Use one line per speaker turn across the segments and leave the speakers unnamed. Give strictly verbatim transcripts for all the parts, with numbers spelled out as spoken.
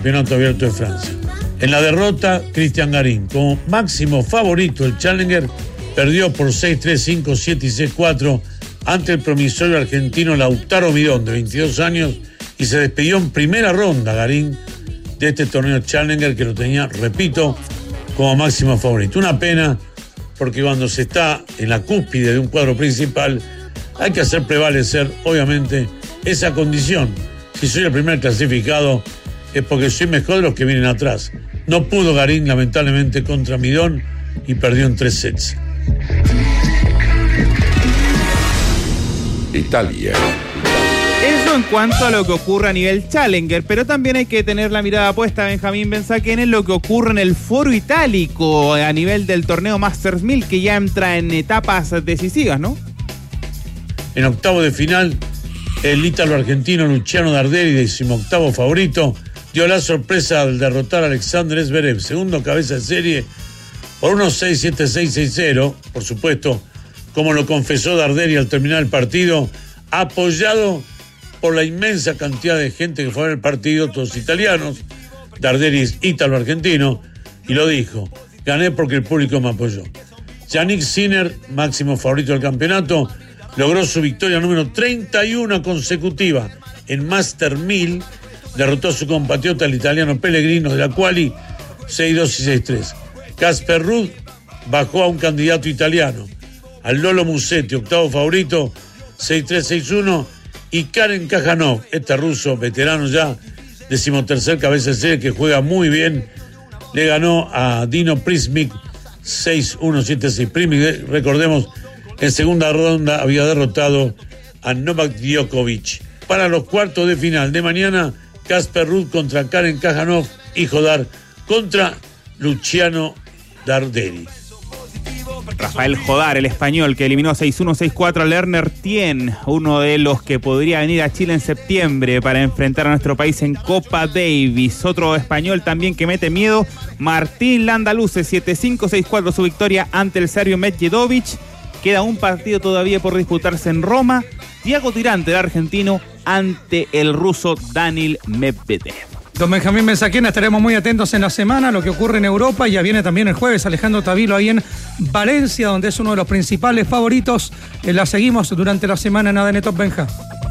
Campeonato Abierto de Francia. En la derrota, Cristian Garín, como máximo favorito del Challenger, perdió por seis tres, cinco siete y seis cuatro ante el promisorio argentino Lautaro Midón, de veintidós años, y se despidió en primera ronda Garín de este torneo Challenger, que lo tenía, repito, como máximo favorito. Una pena, porque cuando se está en la cúspide de un cuadro principal, hay que hacer prevalecer, obviamente, esa condición. Si soy el primer clasificado, es porque soy mejor de los que vienen atrás. No pudo Garín, lamentablemente, contra Midón y perdió en tres sets.
Italia.
Eso en cuanto a lo que ocurre a nivel Challenger, pero también hay que tener la mirada puesta, Benjamín Benzaquén, en lo que ocurre en el foro itálico a nivel del torneo Masters mil, que ya entra en etapas decisivas, ¿no?
En octavo de final, el ítalo-argentino Luciano Darderi, decimoctavo favorito, dio la sorpresa al derrotar a Alexander Zverev, segundo cabeza de serie, por unos seis siete seis seis cero, por supuesto, como lo confesó Darderi al terminar el partido, apoyado por la inmensa cantidad de gente que fue a ver el partido, todos italianos. Darderi es ítalo-argentino, y lo dijo: gané porque el público me apoyó. Yannick Sinner, máximo favorito del campeonato, logró su victoria número treinta y uno consecutiva en Master mil, derrotó a su compatriota el italiano Pellegrino de la quali seis dos y seis tres. Casper Ruud bajó a un candidato italiano, al Lolo Musetti, octavo favorito, seis tres seis uno, y Karen Kajanov, este ruso veterano ya, decimotercer cabeza de serie, que juega muy bien, le ganó a Dino Prismic seis uno siete seis. Prismic, recordemos, en segunda ronda había derrotado a Novak Djokovic. Para los cuartos de final de mañana, Casper Ruud contra Karen Kajanov y Jodar contra Luciano Darderi.
Rafael Jodar, el español, que eliminó seis uno seis cuatro a Lerner Tien, uno de los que podría venir a Chile en septiembre para enfrentar a nuestro país en Copa Davis. Otro español también que mete miedo, Martín Landaluce, siete cinco seis cuatro su victoria ante el serbio Medjedovic. Queda un partido todavía por disputarse en Roma. Diego Tirante, el argentino, ante el ruso Daniil Medvedev.
Don Benjamín Benzaquén, estaremos muy atentos en la semana a lo que ocurre en Europa. Ya viene también el jueves Alejandro Tavilo ahí en Valencia, donde es uno de los principales favoritos. Eh, la seguimos durante la semana en A D N Top, Benja.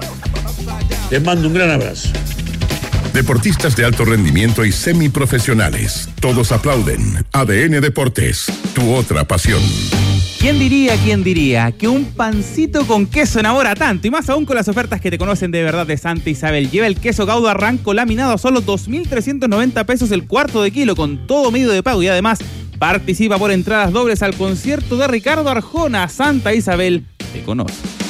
Les mando un gran abrazo.
Deportistas de alto rendimiento y semiprofesionales. Todos aplauden. A D N Deportes, tu otra pasión.
¿Quién diría, quién diría que un pancito con queso enamora tanto? Y más aún con las ofertas que te conocen de verdad de Santa Isabel. Lleva el queso Gouda Ranco laminado a solo dos mil trescientos noventa pesos el cuarto de kilo, con todo medio de pago, y además participa por entradas dobles al concierto de Ricardo Arjona. Santa Isabel te conoce.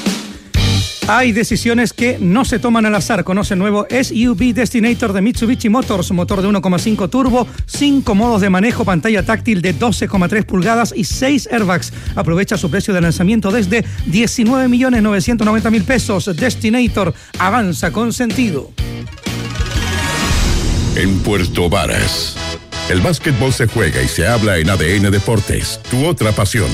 Hay decisiones que no se toman al azar. Conoce el nuevo S U V Destinator de Mitsubishi Motors, motor de uno coma cinco turbo, cinco modos de manejo, pantalla táctil de doce coma tres pulgadas y seis airbags. Aprovecha su precio de lanzamiento desde diecinueve millones novecientos noventa mil pesos. Destinator, avanza con sentido.
En Puerto Varas, el básquetbol se juega y se habla en A D N Deportes, tu otra pasión.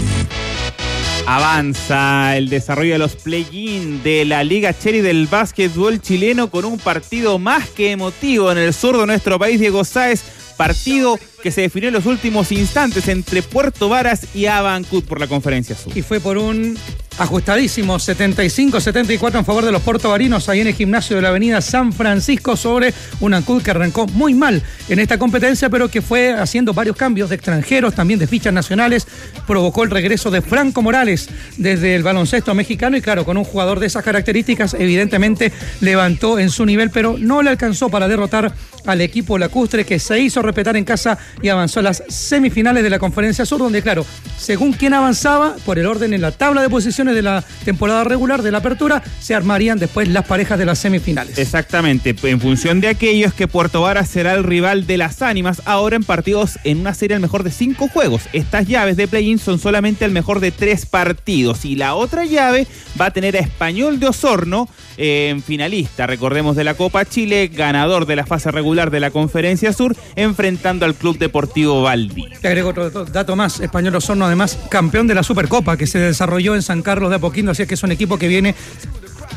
Avanza el desarrollo de los play-in de la Liga Cherry del básquetbol chileno, con un partido más que emotivo en el sur de nuestro país, Diego Sáez. Partido que se definió en los últimos instantes entre Puerto Varas y Abancud por la Conferencia Sur.
Y fue por un ajustadísimo setenta y cinco setenta y cuatro en favor de los puertovarinos, ahí en el gimnasio de la avenida San Francisco, sobre un Ancud que arrancó muy mal en esta competencia, pero que fue haciendo varios cambios de extranjeros, también de fichas nacionales. Provocó el regreso de Franco Morales desde el baloncesto mexicano, y claro, con un jugador de esas características evidentemente levantó en su nivel, pero no le alcanzó para derrotar al equipo lacustre, que se hizo respetar en casa y avanzó a las semifinales de la Conferencia Sur, donde claro, según quién avanzaba por el orden en la tabla de posiciones de la temporada regular de la apertura, se armarían después las parejas de las semifinales.
Exactamente, en función de aquello es que Puerto Varas será el rival de las ánimas ahora en partidos en una serie al mejor de cinco juegos. Estas llaves de play-in son solamente al mejor de tres partidos, y la otra llave va a tener a Español de Osorno eh, en finalista, recordemos, de la Copa Chile, ganador de la fase regular de la Conferencia Sur, enfrentando al Club Deportivo Valdi.
Te agrego otro dato más: Español Osorno, además campeón de la Supercopa que se desarrolló en San Carlos de Apoquindo, así que es un equipo que viene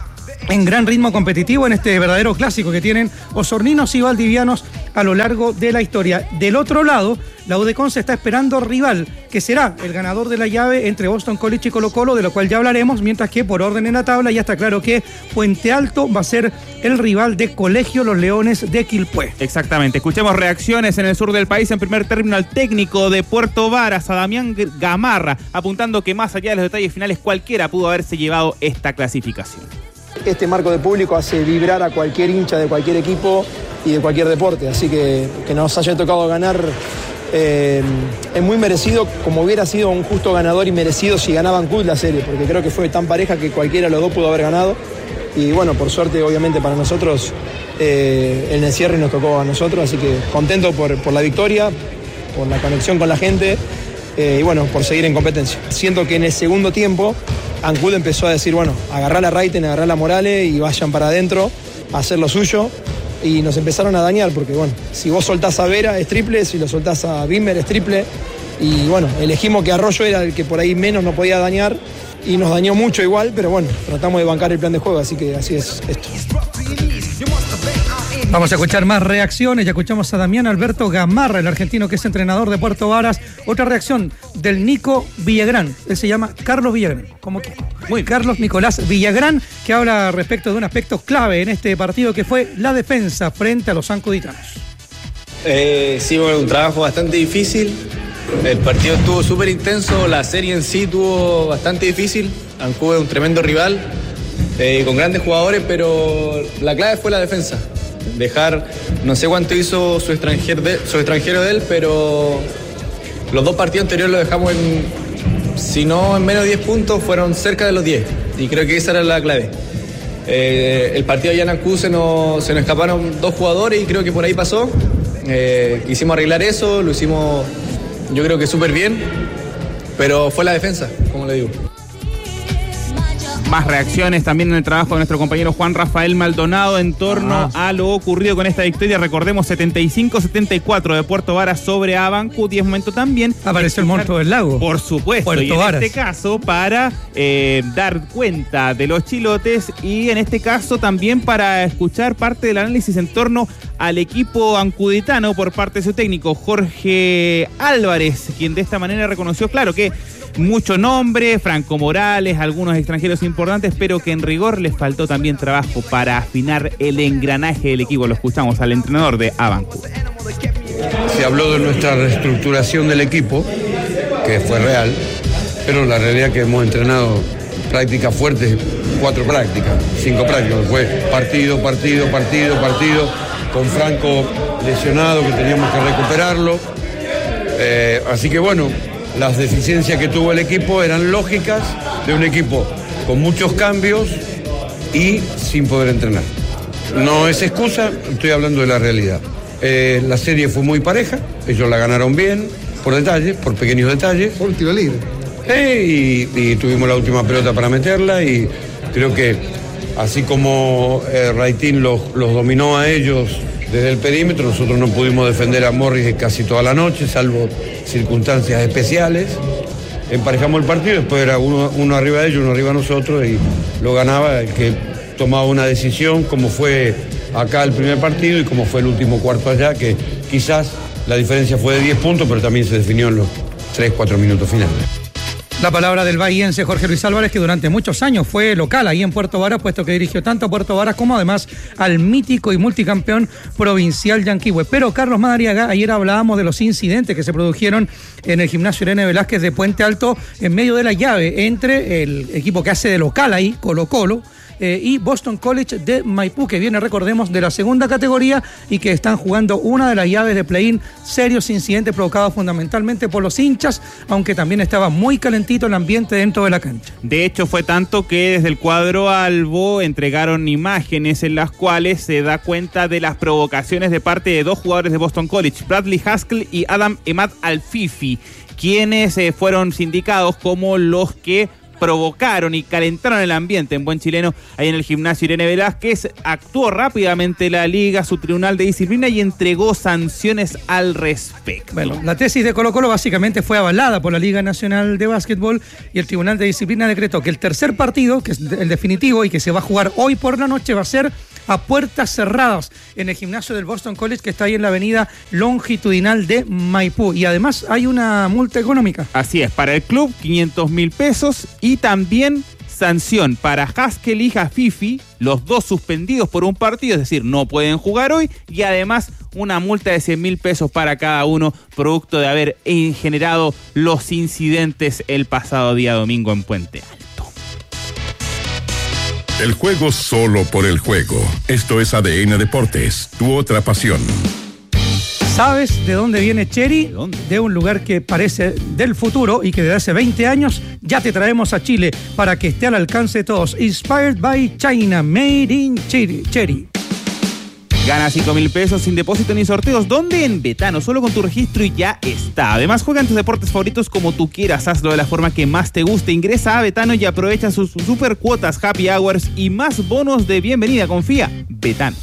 en gran ritmo competitivo en este verdadero clásico que tienen osorninos y valdivianos a lo largo de la historia. Del otro lado, la U D Conce está esperando rival, que será el ganador de la llave entre Boston College y Colo-Colo, de lo cual ya hablaremos, mientras que por orden en la tabla ya está claro que Puente Alto va a ser el rival de Colegio Los Leones de Quilpué.
Exactamente. Escuchemos reacciones en el sur del país. En primer término, al técnico de Puerto Varas, a Damián Gamarra, apuntando que más allá de los detalles finales, cualquiera pudo haberse llevado esta clasificación.
Este marco de público hace vibrar a cualquier hincha de cualquier equipo y de cualquier deporte, así que que nos haya tocado ganar eh, es muy merecido, como hubiera sido un justo ganador y merecido si ganaban Ancud la serie, porque creo que fue tan pareja que cualquiera de los dos pudo haber ganado y bueno, por suerte obviamente para nosotros eh, en el cierre nos tocó a nosotros, así que contento por, por la victoria, por la conexión con la gente eh, y bueno, por seguir en competencia. Siento que en el segundo tiempo Ancud empezó a decir, bueno, agarrar a Raiten, agarrar a Morales y vayan para adentro a hacer lo suyo. Y nos empezaron a dañar porque, bueno, si vos soltás a Vera es triple, si lo soltás a Bimmer es triple. Y, bueno, elegimos que Arroyo era el que por ahí menos nos podía dañar y nos dañó mucho igual, pero, bueno, tratamos de bancar el plan de juego, así que así es esto.
Vamos a escuchar más reacciones. Ya escuchamos a Damián Alberto Gamarra, el argentino que es entrenador de Puerto Varas. Otra reacción del Nico Villagrán. Él se llama Carlos Villagrán. ¿Cómo que? Muy Carlos Nicolás Villagrán, que habla respecto de un aspecto clave en este partido que fue la defensa frente a los ancuditanos.
Eh, sí, bueno, un trabajo bastante difícil. El partido estuvo súper intenso. La serie en sí estuvo bastante difícil. Ancud es un tremendo rival, eh, con grandes jugadores, pero la clave fue la defensa. Dejar, no sé cuánto hizo su extranjero de, su extranjero de él, pero los dos partidos anteriores lo dejamos en, si no en menos de diez puntos, fueron cerca de los diez. Y creo que esa era la clave. Eh, el partido allá en Ancud se nos, se nos escaparon dos jugadores y creo que por ahí pasó. Eh, quisimos arreglar eso, lo hicimos yo creo que súper bien, pero fue la defensa, como le digo.
Más reacciones también en el trabajo de nuestro compañero Juan Rafael Maldonado en torno ah. a lo ocurrido con esta victoria. Recordemos, setenta y cinco setenta y cuatro de Puerto Varas sobre Abancud, y es momento también...
Apareció el monstruo del lago.
Por supuesto,
Puerto
y en
Varas.
este caso para eh, dar cuenta de los chilotes y en este caso también para escuchar parte del análisis en torno al equipo ancuditano por parte de su técnico Jorge Álvarez, quien de esta manera reconoció, claro, que mucho nombre, Franco Morales, algunos extranjeros importantes, pero que en rigor les faltó también trabajo para afinar el engranaje del equipo. Lo escuchamos al entrenador de Abancud.
Se habló de nuestra reestructuración del equipo, que fue real, pero la realidad es que hemos entrenado prácticas fuertes, cuatro prácticas, cinco prácticas. Fue partido, partido, partido, partido, con Franco lesionado, que teníamos que recuperarlo. Eh, así que bueno, las deficiencias que tuvo el equipo eran lógicas de un equipo con muchos cambios y sin poder entrenar. No es excusa, estoy hablando de la realidad. Eh, la serie fue muy pareja, ellos la ganaron bien, por detalles, por pequeños detalles.
Por un tiro libre.
Eh, y, y tuvimos la última pelota para meterla y creo que así como eh, Raitín los, los dominó a ellos desde el perímetro, nosotros no pudimos defender a Morris casi toda la noche, salvo circunstancias especiales. Emparejamos el partido, después era uno, uno arriba de ellos, uno arriba de nosotros y lo ganaba el que tomaba una decisión, como fue acá el primer partido y como fue el último cuarto allá, que quizás la diferencia fue de diez puntos, pero también se definió en los tres, cuatro minutos finales.
La palabra del bahiense Jorge Luis Álvarez, que durante muchos años fue local ahí en Puerto Varas, puesto que dirigió tanto a Puerto Varas como además al mítico y multicampeón provincial Yanquihue. Pero Carlos Madariaga, ayer hablábamos de los incidentes que se produjeron en el gimnasio Irene Velázquez de Puente Alto en medio de la llave entre el equipo que hace de local ahí, Colo Colo, Eh, y Boston College de Maipú, que viene, recordemos, de la segunda categoría y que están jugando una de las llaves de play-in. Serios incidentes provocados fundamentalmente por los hinchas, aunque también estaba muy calentito el ambiente dentro de la cancha.
De hecho, fue tanto que desde el cuadro albo entregaron imágenes en las cuales se da cuenta de las provocaciones de parte de dos jugadores de Boston College, Bradley Haskell y Adam Emad Alfifi, quienes eh, fueron sindicados como los que provocaron y calentaron el ambiente en buen chileno ahí en el gimnasio Irene Velázquez. Actuó rápidamente la liga, su tribunal de disciplina, y entregó sanciones al respecto.
Bueno, la tesis de Colo-Colo básicamente fue avalada por la Liga Nacional de Básquetbol y el tribunal de disciplina decretó que el tercer partido, que es el definitivo y que se va a jugar hoy por la noche, va a ser a puertas cerradas en el gimnasio del Boston College, que está ahí en la avenida longitudinal de Maipú. Y además hay una multa económica.
Así es, para el club quinientos mil pesos, y también sanción para Haskell y Hafifi, los dos suspendidos por un partido, es decir, no pueden jugar hoy, y además una multa de cien mil pesos para cada uno, producto de haber generado los incidentes el pasado día domingo en Puente Alto.
El juego solo por el juego. Esto es A D N Deportes, tu otra pasión.
¿Sabes de dónde viene Chery?
¿De dónde?
De un lugar que parece del futuro y que desde hace veinte años ya te traemos a Chile para que esté al alcance de todos. Inspired by China, made in Chery. Chery.
Gana cinco mil pesos sin depósito ni sorteos. ¿Dónde? En Betano. Solo con tu registro y ya está. Además, juega en tus deportes favoritos como tú quieras. Hazlo de la forma que más te guste. Ingresa a Betano y aprovecha sus super cuotas, happy hours y más bonos de bienvenida. Confía. Betano.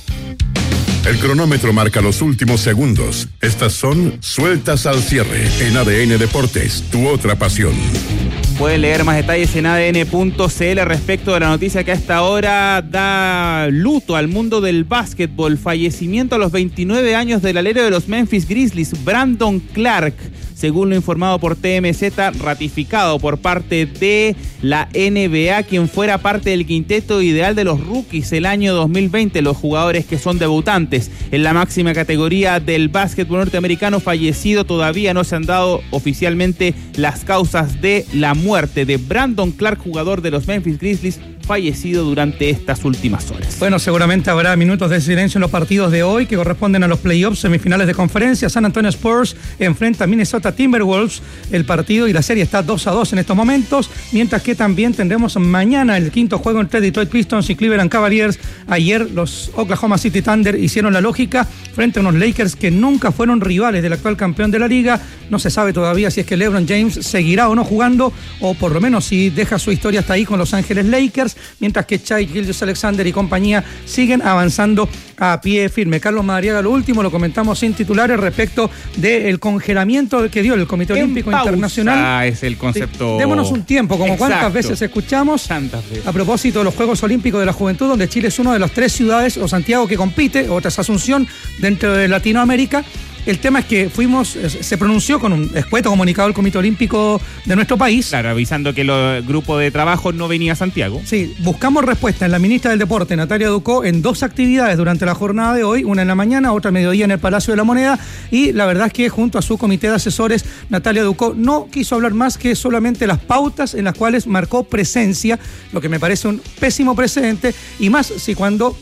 El cronómetro marca los últimos segundos. Estas son sueltas al cierre en A D N Deportes, tu otra pasión.
Pueden leer más detalles en A D N punto C L respecto de la noticia que a esta hora da luto al mundo del básquetbol. Fallecimiento a los veintinueve años del alero de los Memphis Grizzlies, Brandon Clark. Según lo informado por T M Z, ratificado por parte de la N B A, quien fuera parte del quinteto ideal de los rookies el año dos mil veinte, los jugadores que son debutantes en la máxima categoría del básquetbol norteamericano. Fallecido, todavía no se han dado oficialmente las causas de la muerte de Brandon Clark, jugador de los Memphis Grizzlies, fallecido durante estas últimas horas.
Bueno, seguramente habrá minutos de silencio en los partidos de hoy que corresponden a los playoffs, semifinales de conferencia. San Antonio Spurs enfrenta a Minnesota Timberwolves. El partido y la serie está dos a dos en estos momentos, mientras que también tendremos mañana el quinto juego entre Detroit Pistons y Cleveland Cavaliers. Ayer los Oklahoma City Thunder hicieron la lógica frente a unos Lakers que nunca fueron rivales del actual campeón de la liga. No se sabe todavía si es que LeBron James seguirá o no jugando, o por lo menos si deja su historia hasta ahí con Los Ángeles Lakers, mientras que Shai Gilgeous-Alexander y compañía siguen avanzando a pie firme. Carlos Madariaga, lo último, lo comentamos sin titulares respecto del congelamiento que dio el Comité Olímpico
en pausa
Internacional.
Es el concepto.
Sí, démonos un tiempo, como
Exacto.
cuántas veces escuchamos.
Tantas veces.
A propósito de los Juegos Olímpicos de la Juventud, donde Chile es una de las tres ciudades, o Santiago, que compite, otra es Asunción, dentro de Latinoamérica. El tema es que fuimos, se pronunció con un escueto comunicado el Comité Olímpico de nuestro país.
Claro, avisando que el grupo de trabajo no venía a Santiago.
Sí, buscamos respuesta en la ministra del Deporte, Natalia Ducó, en dos actividades durante la jornada de hoy, una en la mañana, otra a mediodía en el Palacio de la Moneda, y la verdad es que junto a su comité de asesores, Natalia Ducó no quiso hablar más que solamente las pautas en las cuales marcó presencia, lo que me parece un pésimo precedente, y más si cuando...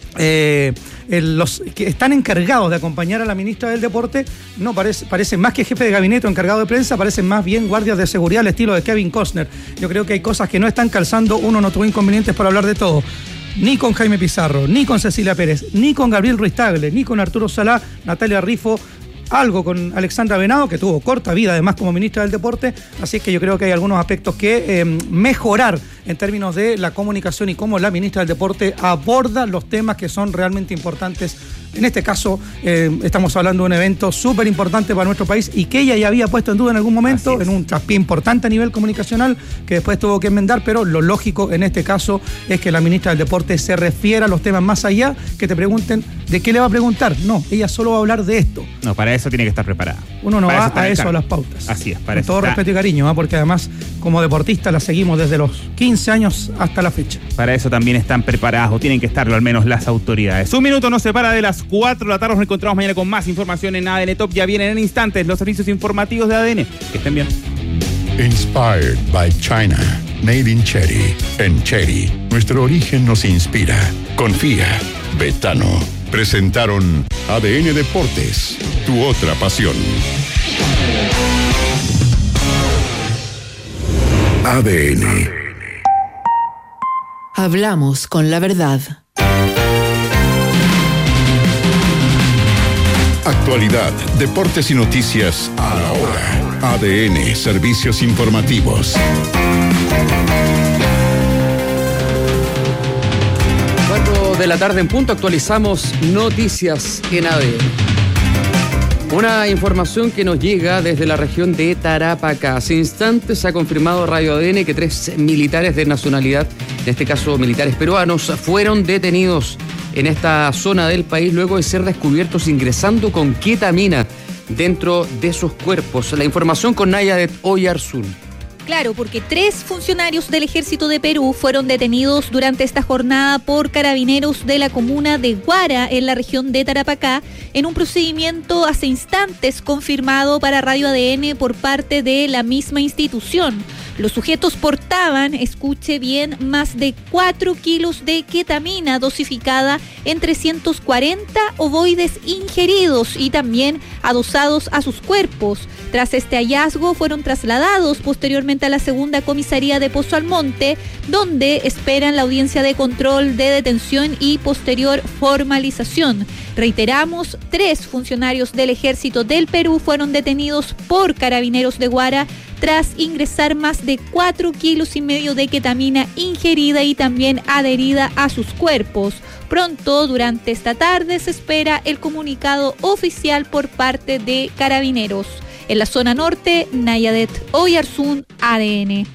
Eh, el, los que están encargados de acompañar a la ministra del Deporte no parece, parecen más que jefe de gabinete o encargado de prensa, parecen más bien guardias de seguridad al estilo de Kevin Costner. Yo creo que hay cosas que no están calzando. Uno no tuvo inconvenientes para hablar de todo, ni con Jaime Pizarro, ni con Cecilia Pérez, ni con Gabriel Ruiz Tagle, ni con Arturo Salá, Natalia Rifo, algo con Alexandra Venado, que tuvo corta vida además como ministra del Deporte. Así es que yo creo que hay algunos aspectos que eh, mejorar en términos de la comunicación y cómo la ministra del Deporte aborda los temas que son realmente importantes. En este caso, eh, estamos hablando de un evento súper importante para nuestro país y que ella ya había puesto en duda en algún momento, en un traspié importante a nivel comunicacional, que después tuvo que enmendar, pero lo lógico en este caso es que la ministra del Deporte se refiera a los temas más allá, que te pregunten de qué le va a preguntar. No, ella solo va a hablar de esto.
No, para eso tiene que estar preparada.
Uno no
para
va
eso
a eso, a las pautas.
Así es, para
Con
eso
todo
está.
respeto y cariño, ¿eh? Porque además, como deportista, la seguimos desde los quince años hasta la fecha.
Para eso también están preparadas, o tienen que estarlo al menos las autoridades. Un minuto nos separa de las cuatro de la tarde. Nos encontramos mañana con más información en A D N Top. Ya vienen en instantes los servicios informativos de A D N. Que estén bien.
Inspired by China. Made in Chery. En Chery, nuestro origen nos inspira. Confía. Betano. Presentaron A D N Deportes, tu otra pasión. A D N.
Hablamos con la verdad.
Actualidad, deportes y noticias a la hora. A D N, servicios informativos.
cuatro de la tarde en punto, actualizamos noticias en A D N. Una información que nos llega desde la región de Tarapacá. Hace instantes ha confirmado Radio A D N que tres militares de nacionalidad, en este caso militares peruanos, fueron detenidos en esta zona del país luego de ser descubiertos ingresando con ketamina dentro de sus cuerpos. La información con Nayadet Oyarzún.
Claro, porque tres funcionarios del Ejército de Perú fueron detenidos durante esta jornada por carabineros de la comuna de Huara, en la región de Tarapacá, en un procedimiento hace instantes confirmado para Radio A D N por parte de la misma institución. Los sujetos portaban, escuche bien, más de cuatro kilos de ketamina dosificada en trescientos cuarenta ovoides ingeridos y también adosados a sus cuerpos. Tras este hallazgo fueron trasladados posteriormente a la segunda comisaría de Pozo Almonte, donde esperan la audiencia de control de detención y posterior formalización. Reiteramos, tres funcionarios del Ejército del Perú fueron detenidos por carabineros de Huara tras ingresar más de cuatro kilos y medio de ketamina ingerida y también adherida a sus cuerpos. Pronto, durante esta tarde, se espera el comunicado oficial por parte de carabineros. En la zona norte, Nayadet Oyarzún, A D N.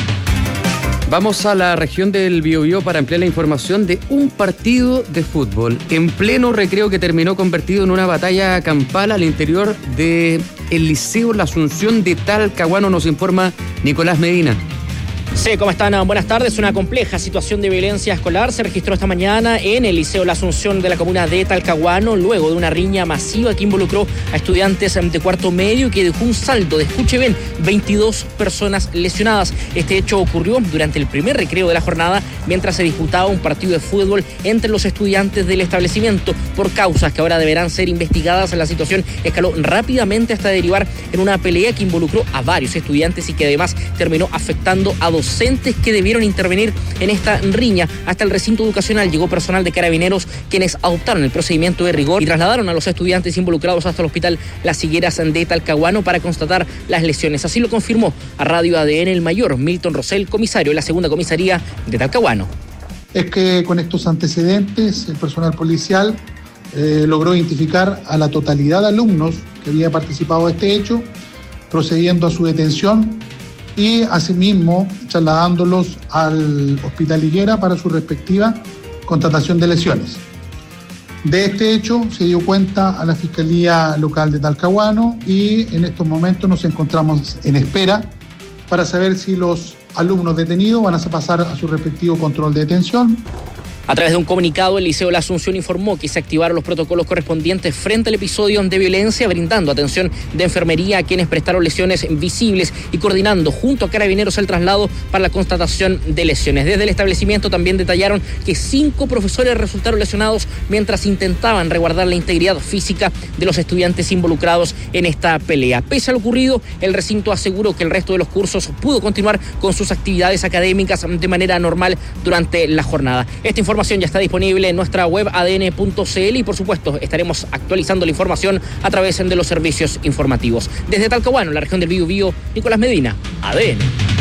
Vamos a la región del Biobío para ampliar la información de un partido de fútbol en pleno recreo que terminó convertido en una batalla campal al interior del Liceo La Asunción de Talcahuano, nos informa Nicolás Medina.
Sí, ¿cómo están? Buenas tardes. Una compleja situación de violencia escolar se registró esta mañana en el Liceo La Asunción de la comuna de Talcahuano, luego de una riña masiva que involucró a estudiantes de cuarto medio y que dejó un saldo de, escuche bien, veintidós personas lesionadas. Este hecho ocurrió durante el primer recreo de la jornada, mientras se disputaba un partido de fútbol entre los estudiantes del establecimiento. Por causas que ahora deberán ser investigadas, la situación escaló rápidamente hasta derivar en una pelea que involucró a varios estudiantes y que además terminó afectando a dos docentes que debieron intervenir en esta riña. Hasta el recinto educacional llegó personal de carabineros, quienes adoptaron el procedimiento de rigor y trasladaron a los estudiantes involucrados hasta el hospital Las Higueras de Talcahuano para constatar las lesiones. Así lo confirmó a Radio A D N el mayor Milton Rosell, comisario de la segunda comisaría de Talcahuano.
Es que con estos antecedentes el personal policial eh, logró identificar a la totalidad de alumnos que había participado de este hecho, procediendo a su detención y asimismo trasladándolos al Hospital Higuera para su respectiva constatación de lesiones. De este hecho se dio cuenta a la Fiscalía Local de Talcahuano y en estos momentos nos encontramos en espera para saber si los alumnos detenidos van a pasar a su respectivo control de detención.
A través de un comunicado, el Liceo La Asunción informó que se activaron los protocolos correspondientes frente al episodio de violencia, brindando atención de enfermería a quienes prestaron lesiones visibles y coordinando junto a carabineros el traslado para la constatación de lesiones. Desde el establecimiento también detallaron que cinco profesores resultaron lesionados mientras intentaban resguardar la integridad física de los estudiantes involucrados en esta pelea. Pese a lo ocurrido, el recinto aseguró que el resto de los cursos pudo continuar con sus actividades académicas de manera normal durante la jornada. Esta información ya está disponible en nuestra web a d n punto c l y por supuesto estaremos actualizando la información a través de los servicios informativos. Desde Talcahuano, la región del Biobío, Nicolás Medina, A D N.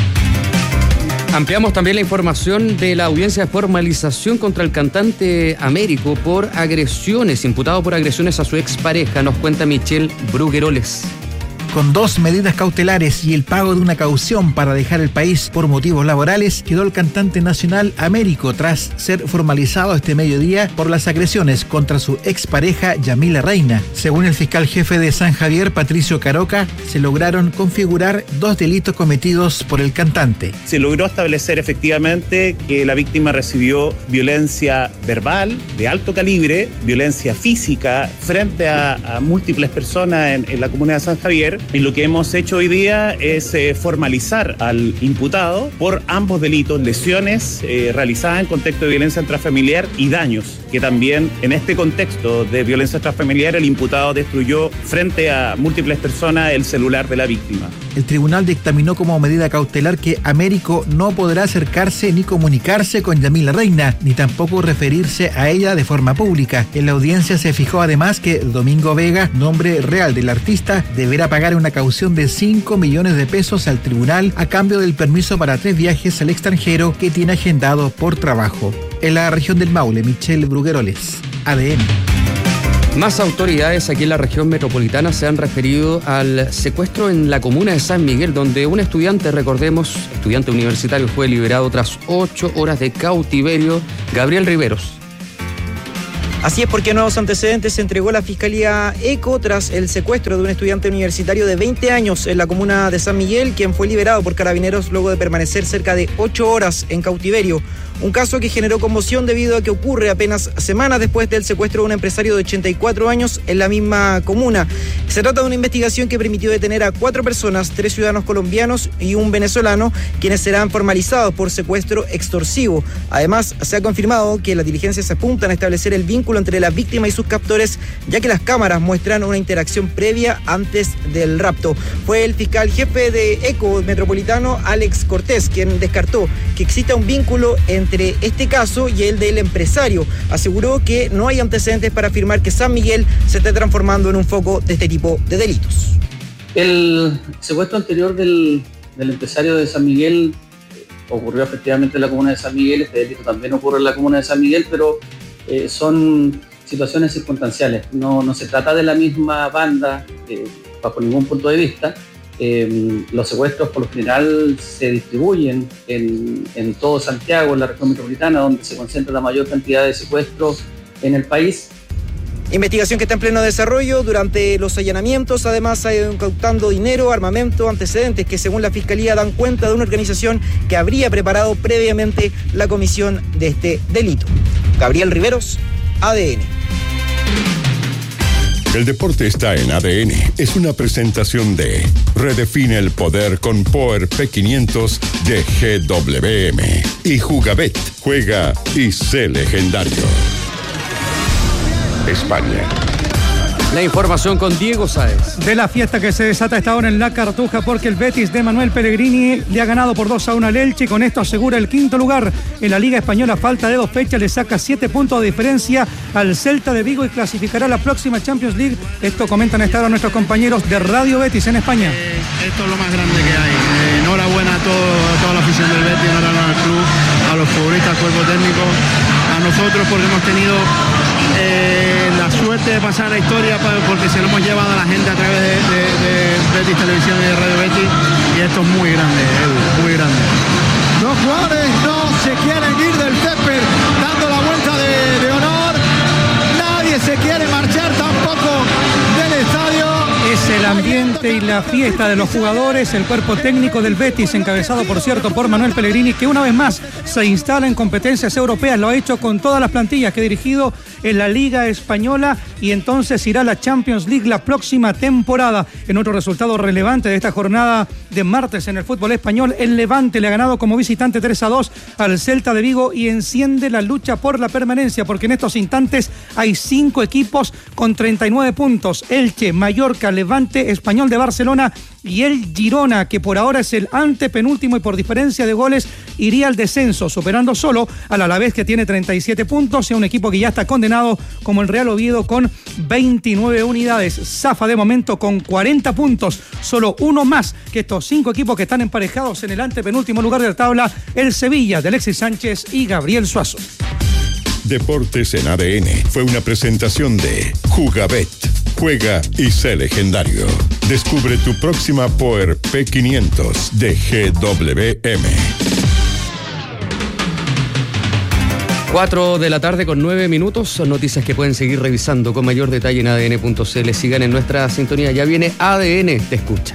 Ampliamos también la información de la audiencia de formalización contra el cantante Américo por agresiones, imputado por agresiones a su expareja, nos cuenta Michelle Brugueroles.
Con dos medidas cautelares y el pago de una caución para dejar el país por motivos laborales, quedó el cantante nacional Américo tras ser formalizado este mediodía por las agresiones contra su expareja Yamila Reina. Según el fiscal jefe de San Javier, Patricio Caroca, se lograron configurar dos delitos cometidos por el cantante.
Se logró establecer efectivamente que la víctima recibió violencia verbal de alto calibre, violencia física frente a, a múltiples personas en, en la comunidad de San Javier. Y lo que hemos hecho hoy día es eh, formalizar al imputado por ambos delitos, lesiones eh, realizadas en contexto de violencia intrafamiliar y daños, que también en este contexto de violencia intrafamiliar el imputado destruyó frente a múltiples personas el celular de la víctima.
El tribunal dictaminó como medida cautelar que Américo no podrá acercarse ni comunicarse con Yamila Reina, ni tampoco referirse a ella de forma pública. En la audiencia se fijó además que Domingo Vega, nombre real del artista, deberá pagar pagar una caución de cinco millones de pesos al tribunal a cambio del permiso para tres viajes al extranjero que tiene agendado por trabajo. En la región del Maule, Michelle Brugueroles, A D N.
Más autoridades aquí en la región metropolitana se han referido al secuestro en la comuna de San Miguel, donde un estudiante, recordemos, estudiante universitario, fue liberado tras ocho horas de cautiverio. Gabriel Riveros.
Así es, porque nuevos antecedentes se entregó la Fiscalía ECO tras el secuestro de un estudiante universitario de veinte años en la comuna de San Miguel, quien fue liberado por carabineros luego de permanecer cerca de ocho horas en cautiverio. Un caso que generó conmoción debido a que ocurre apenas semanas después del secuestro de un empresario de ochenta y cuatro años en la misma comuna. Se trata de una investigación que permitió detener a cuatro personas, tres ciudadanos colombianos y un venezolano, quienes serán formalizados por secuestro extorsivo. Además, se ha confirmado que las diligencias apuntan a establecer el vínculo entre la víctima y sus captores, ya que las cámaras muestran una interacción previa antes del rapto. Fue el fiscal jefe de ECO Metropolitano, Alex Cortés, quien descartó que exista un vínculo entre entre este caso y el del empresario. Aseguró que no hay antecedentes para afirmar que San Miguel se esté transformando en un foco de este tipo de delitos.
El secuestro anterior del, del empresario de San Miguel ocurrió efectivamente en la comuna de San Miguel. Este delito también ocurre en la comuna de San Miguel, pero eh, son situaciones circunstanciales. No, no se trata de la misma banda eh, bajo ningún punto de vista. Eh, los secuestros por lo general se distribuyen en, en todo Santiago, en la región metropolitana, donde se concentra la mayor cantidad de secuestros en el país.
Investigación que está en pleno desarrollo. Durante los allanamientos, además, ha ido incautando dinero, armamento, antecedentes que, según la Fiscalía, dan cuenta de una organización que habría preparado previamente la comisión de este delito. Gabriel Riveros, A D N.
El deporte está en A D N. Es una presentación de Redefine el poder con Power P quinientos de G W M. Y Jugabet. Juega y sé legendario. España.
La información con Diego Sáez.
De la fiesta que se desata esta hora en La Cartuja, porque el Betis de Manuel Pellegrini le ha ganado por dos a uno al Elche y con esto asegura el quinto lugar en la Liga Española. Falta de dos fechas, le saca siete puntos de diferencia al Celta de Vigo y clasificará a la próxima Champions League. Esto comentan esta hora nuestros compañeros de Radio Betis en España.
Eh, esto es lo más grande que hay. Eh, enhorabuena a, todo, a toda la afición del Betis, enhorabuena al club, a los futbolistas, al cuerpo técnico, a nosotros porque hemos tenido eh, la suerte de pasar a la historia porque se lo hemos llevado a la gente a través de, de, de Betis Televisión y de Radio Betis, y esto es muy grande, Edu, muy grande.
Los jugadores no se quieren ir del césped dando la vuelta de, de honor, nadie se quiere marchar tampoco del estadio.
Es el ambiente y la fiesta de los jugadores, el cuerpo técnico del Betis, encabezado por cierto por Manuel Pellegrini, que una vez más se instala en competencias europeas, lo ha hecho con todas las plantillas que ha dirigido en la Liga Española y entonces irá a la Champions League la próxima temporada. En otro resultado relevante de esta jornada de martes en el fútbol español, el Levante le ha ganado como visitante tres a dos al Celta de Vigo y enciende la lucha por la permanencia, porque en estos instantes hay cinco equipos con treinta y nueve puntos: Elche, Mallorca, Levante, Español de Barcelona y el Girona, que por ahora es el antepenúltimo y por diferencia de goles iría al descenso, superando solo al Alavés, que tiene treinta y siete puntos, y a un equipo que ya está condenado como el Real Oviedo con veintinueve unidades. Zafa de momento con cuarenta puntos, solo uno más que estos cinco equipos que están emparejados en el antepenúltimo lugar de la tabla, el Sevilla de Alexis Sánchez y Gabriel Suazo.
Deportes en A D N fue una presentación de Jugabet. Juega y sé legendario. Descubre tu próxima Power P quinientos de G W M.
cuatro de la tarde con nueve minutos. Son noticias que pueden seguir revisando con mayor detalle en A D N punto C L. Sigan en nuestra sintonía. Ya viene A D N Te Escucha.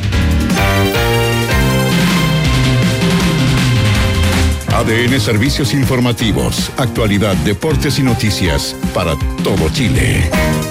A D N Servicios Informativos, actualidad, deportes y noticias para todo Chile.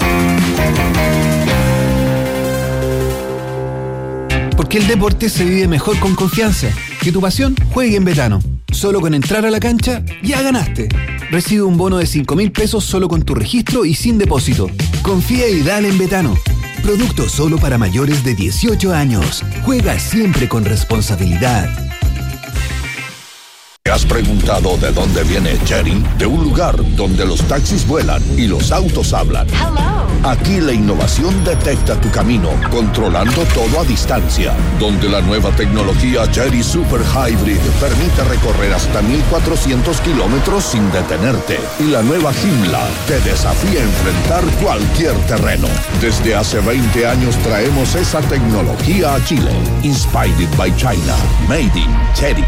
Porque el deporte se vive mejor con confianza. Que tu pasión juegue en Betano. Solo con entrar a la cancha, ya ganaste. Recibe un bono de cinco mil pesos solo con tu registro y sin depósito. Confía y dale en Betano. Producto solo para mayores de dieciocho años. Juega siempre con responsabilidad.
¿Te has preguntado de dónde viene Chery? De un lugar donde los taxis vuelan y los autos hablan. Aquí la innovación detecta tu camino, controlando todo a distancia. Donde la nueva tecnología Chery Super Hybrid permite recorrer hasta mil cuatrocientos kilómetros sin detenerte. Y la nueva Himla te desafía a enfrentar cualquier terreno. Desde hace veinte años traemos esa tecnología a Chile. Inspired by China. Made in Chery.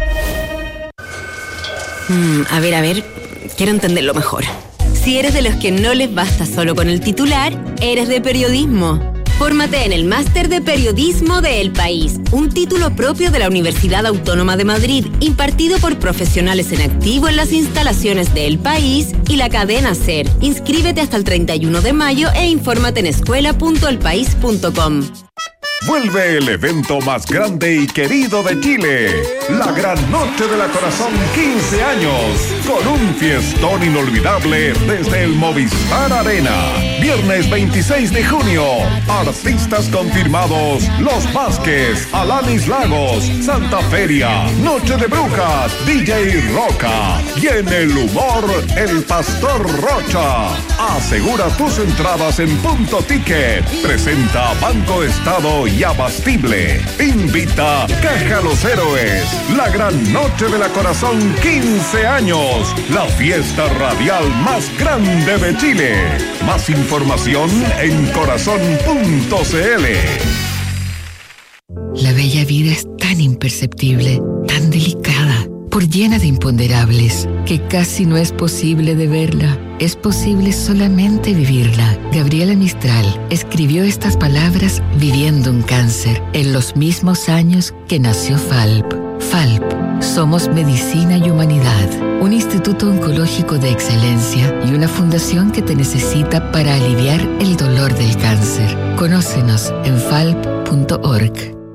Mm, a ver, a ver, quiero entenderlo mejor. Si eres de los que no les basta solo con el titular, eres de periodismo. Fórmate en el Máster de Periodismo de El País, un título propio de la Universidad Autónoma de Madrid, impartido por profesionales en activo en las instalaciones de El País y la cadena SER. Inscríbete hasta el treinta y uno de mayo e infórmate en escuela punto el país punto com.
Vuelve el evento más grande y querido de Chile, la Gran Noche de la Corazón quince años, con un fiestón inolvidable desde el Movistar Arena. Viernes veintiséis de junio, artistas confirmados: Los Vázquez, Alanis Lagos, Santa Feria, Noche de Brujas, D J Roca y en el humor, el Pastor Rocha. Asegura tus entradas en Punto Ticket. Presenta Banco Estado y Abastible. Invita Caja Los Héroes. La Gran Noche de la Corazón quince años. La fiesta radial más grande de Chile. Más información en corazón punto c l.
La bella vida es tan imperceptible, tan delicada, por llena de imponderables, que casi no es posible de verla. Es posible solamente vivirla. Gabriela Mistral escribió estas palabras viviendo un cáncer, en los mismos años que nació FALP. FALP, somos medicina y humanidad, un instituto oncológico de excelencia y una fundación que te necesita para aliviar el dolor del cáncer. Conócenos en falp punto org.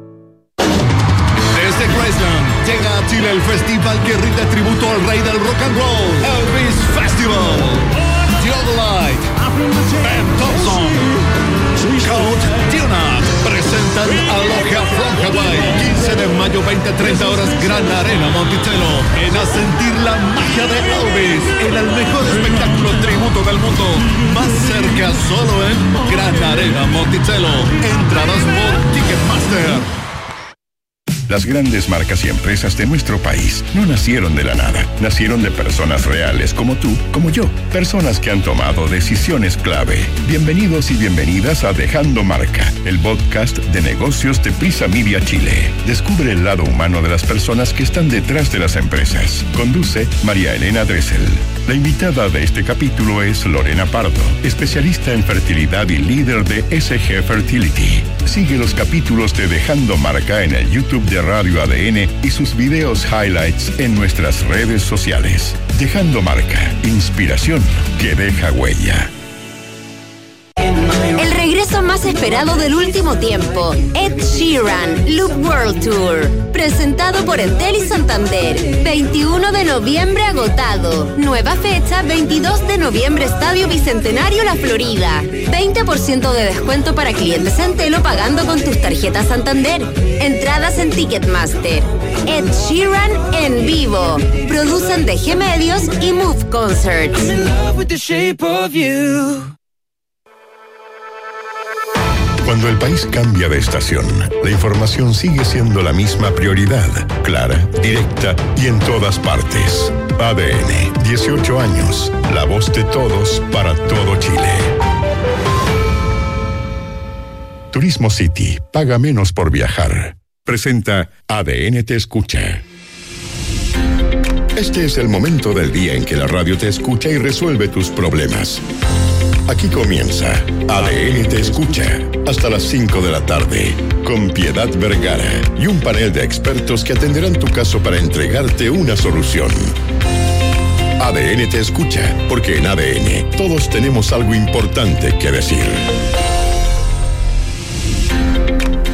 Desde Graceland llega a Chile el festival que rinde tributo al rey del rock and roll, Elvis Festival. Theodolite, Ben Thompson, Count Tuna presentan a Logia from Hawaii. quince de mayo, veinte a treinta horas, Gran Arena Monticello. En a sentir la magia de Elvis en el mejor espectáculo tributo del mundo. Más cerca solo en Gran Arena Monticello. Entradas por Ticketmaster.
Las grandes marcas y empresas de nuestro país no nacieron de la nada. Nacieron de personas reales como tú, como yo. Personas que han tomado decisiones clave. Bienvenidos y bienvenidas a Dejando Marca, el podcast de negocios de Prisa Media Chile. Descubre el lado humano de las personas que están detrás de las empresas. Conduce María Elena Dressel. La invitada de este capítulo es Lorena Pardo, especialista en fertilidad y líder de S G Fertility. Sigue los capítulos de Dejando Marca en el YouTube de Radio A D N y sus videos highlights en nuestras redes sociales. Dejando Marca, inspiración que deja huella.
El regreso más esperado del último tiempo, Ed Sheeran Loop World Tour, presentado por Entel y Santander. veintiuno de noviembre agotado. Nueva fecha, veintidós de noviembre, Estadio Bicentenario La Florida. veinte por ciento de descuento para clientes Entel pagando con tus tarjetas Santander. Entradas en Ticketmaster. Ed Sheeran en vivo. Producen D G Medios y Move Concerts. I'm in love with the shape of you.
Cuando el país cambia de estación, la información sigue siendo la misma prioridad, clara, directa y en todas partes. A D N, dieciocho años, la voz de todos para todo Chile. Turismo City, paga menos por viajar. Presenta A D N Te Escucha. Este es el momento del día en que la radio te escucha y resuelve tus problemas. Aquí comienza A D N Te Escucha, hasta las cinco de la tarde, con Piedad Vergara y un panel de expertos que atenderán tu caso para entregarte una solución. A D N Te Escucha, porque en A D N todos tenemos algo importante que decir.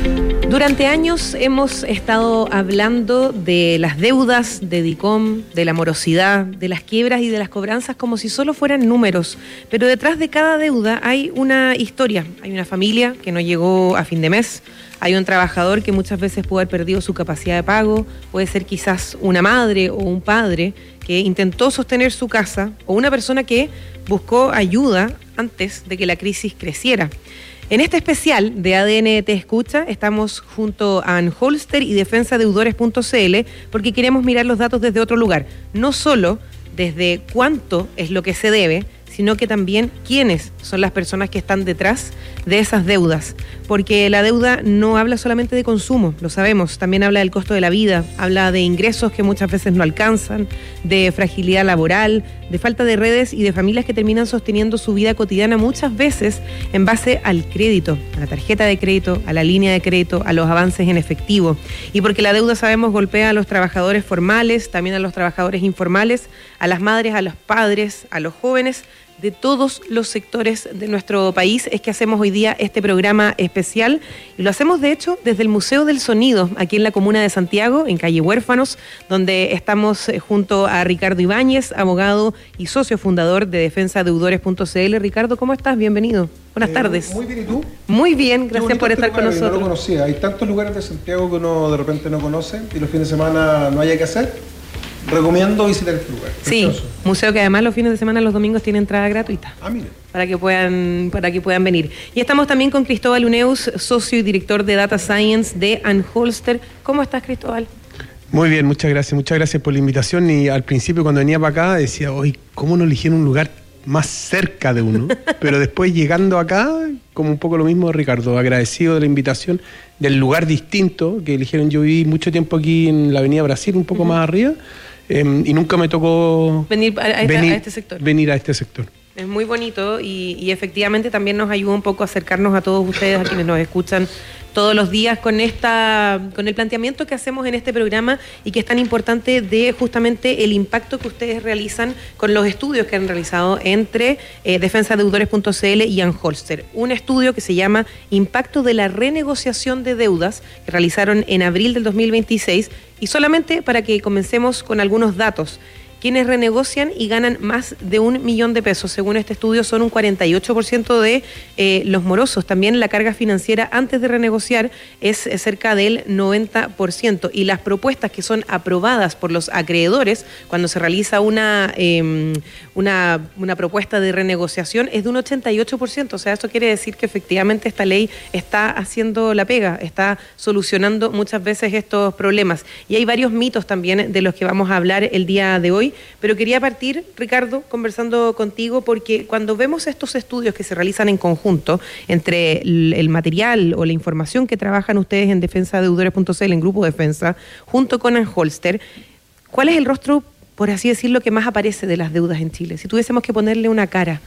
Durante años hemos estado hablando de las deudas, de DICOM, de la morosidad, de las quiebras y de las cobranzas como si solo fueran números. Pero detrás de cada deuda hay una historia. Hay una familia que no llegó a fin de mes. Hay un trabajador que muchas veces puede haber perdido su capacidad de pago. Puede ser quizás una madre o un padre que intentó sostener su casa o una persona que buscó ayuda antes de que la crisis creciera. En este especial de A D N Te Escucha estamos junto a Anholster y defensa deudores punto c l porque queremos mirar los datos desde otro lugar, no solo desde cuánto es lo que se debe, sino que también quiénes son las personas que están detrás de esas deudas. Porque la deuda no habla solamente de consumo, lo sabemos, también habla del costo de la vida, habla de ingresos que muchas veces no alcanzan, de fragilidad laboral, de falta de redes y de familias que terminan sosteniendo su vida cotidiana muchas veces en base al crédito, a la tarjeta de crédito, a la línea de crédito, a los avances en efectivo. Y porque la deuda, sabemos, golpea a los trabajadores formales, también a los trabajadores informales, a las madres, a los padres, a los jóvenes, de todos los sectores de nuestro país, es que hacemos hoy día este programa especial y lo hacemos de hecho desde el Museo del Sonido, aquí en la comuna de Santiago, en calle Huérfanos, donde estamos junto a Ricardo Ibáñez, abogado y socio fundador de defensa deudores punto c l. Ricardo, ¿cómo estás? Bienvenido. Buenas eh, tardes.
Muy bien, ¿y tú?
Muy bien, gracias por estar con nosotros.
No lo conocía. Hay tantos lugares de Santiago que uno de repente no conoce y los fines de semana no haya que hacer. Recomiendo visitar este lugar.
Sí, precioso. Museo que además los fines de semana, los domingos, tiene entrada gratuita.
Ah, mira.
Para que puedan, para que puedan venir. Y estamos también con Cristóbal Uneus, socio y director de Data Science de Anholster. ¿Cómo estás, Cristóbal?
Muy bien, muchas gracias. Muchas gracias por la invitación. Y al principio, cuando venía para acá, decía, oye, ¿cómo no eligieron un lugar más cerca de uno? Pero después, llegando acá, como un poco lo mismo de Ricardo, agradecido de la invitación, del lugar distinto que eligieron. Yo viví mucho tiempo aquí en la Avenida Brasil, un poco uh-huh. más arriba. Eh, y nunca me tocó
venir a, a,
venir,
a este sector.
Venir a este sector.
Es muy bonito y, y efectivamente también nos ayuda un poco a acercarnos a todos ustedes, a quienes nos escuchan todos los días con esta, con el planteamiento que hacemos en este programa y que es tan importante de justamente el impacto que ustedes realizan con los estudios que han realizado entre eh, defensa deudores punto c l y Anholster. Un estudio que se llama Impacto de la renegociación de deudas, que realizaron en abril del dos mil veintiséis, y solamente para que comencemos con algunos datos. Quienes renegocian y ganan más de un millón de pesos, según este estudio, son un cuarenta y ocho por ciento de eh, los morosos. También la carga financiera antes de renegociar es cerca del noventa por ciento. Y las propuestas que son aprobadas por los acreedores, cuando se realiza una, eh, una, una propuesta de renegociación, es de un ochenta y ocho por ciento. O sea, esto quiere decir que efectivamente esta ley está haciendo la pega, está solucionando muchas veces estos problemas. Y hay varios mitos también de los que vamos a hablar el día de hoy. Pero quería partir, Ricardo, conversando contigo, porque cuando vemos estos estudios que se realizan en conjunto entre el, el material o la información que trabajan ustedes en defensa deudores punto c l, en Grupo Defensa, junto con Anholster, ¿cuál es el rostro, por así decirlo, que más aparece de las deudas en Chile? Si tuviésemos que ponerle una cara.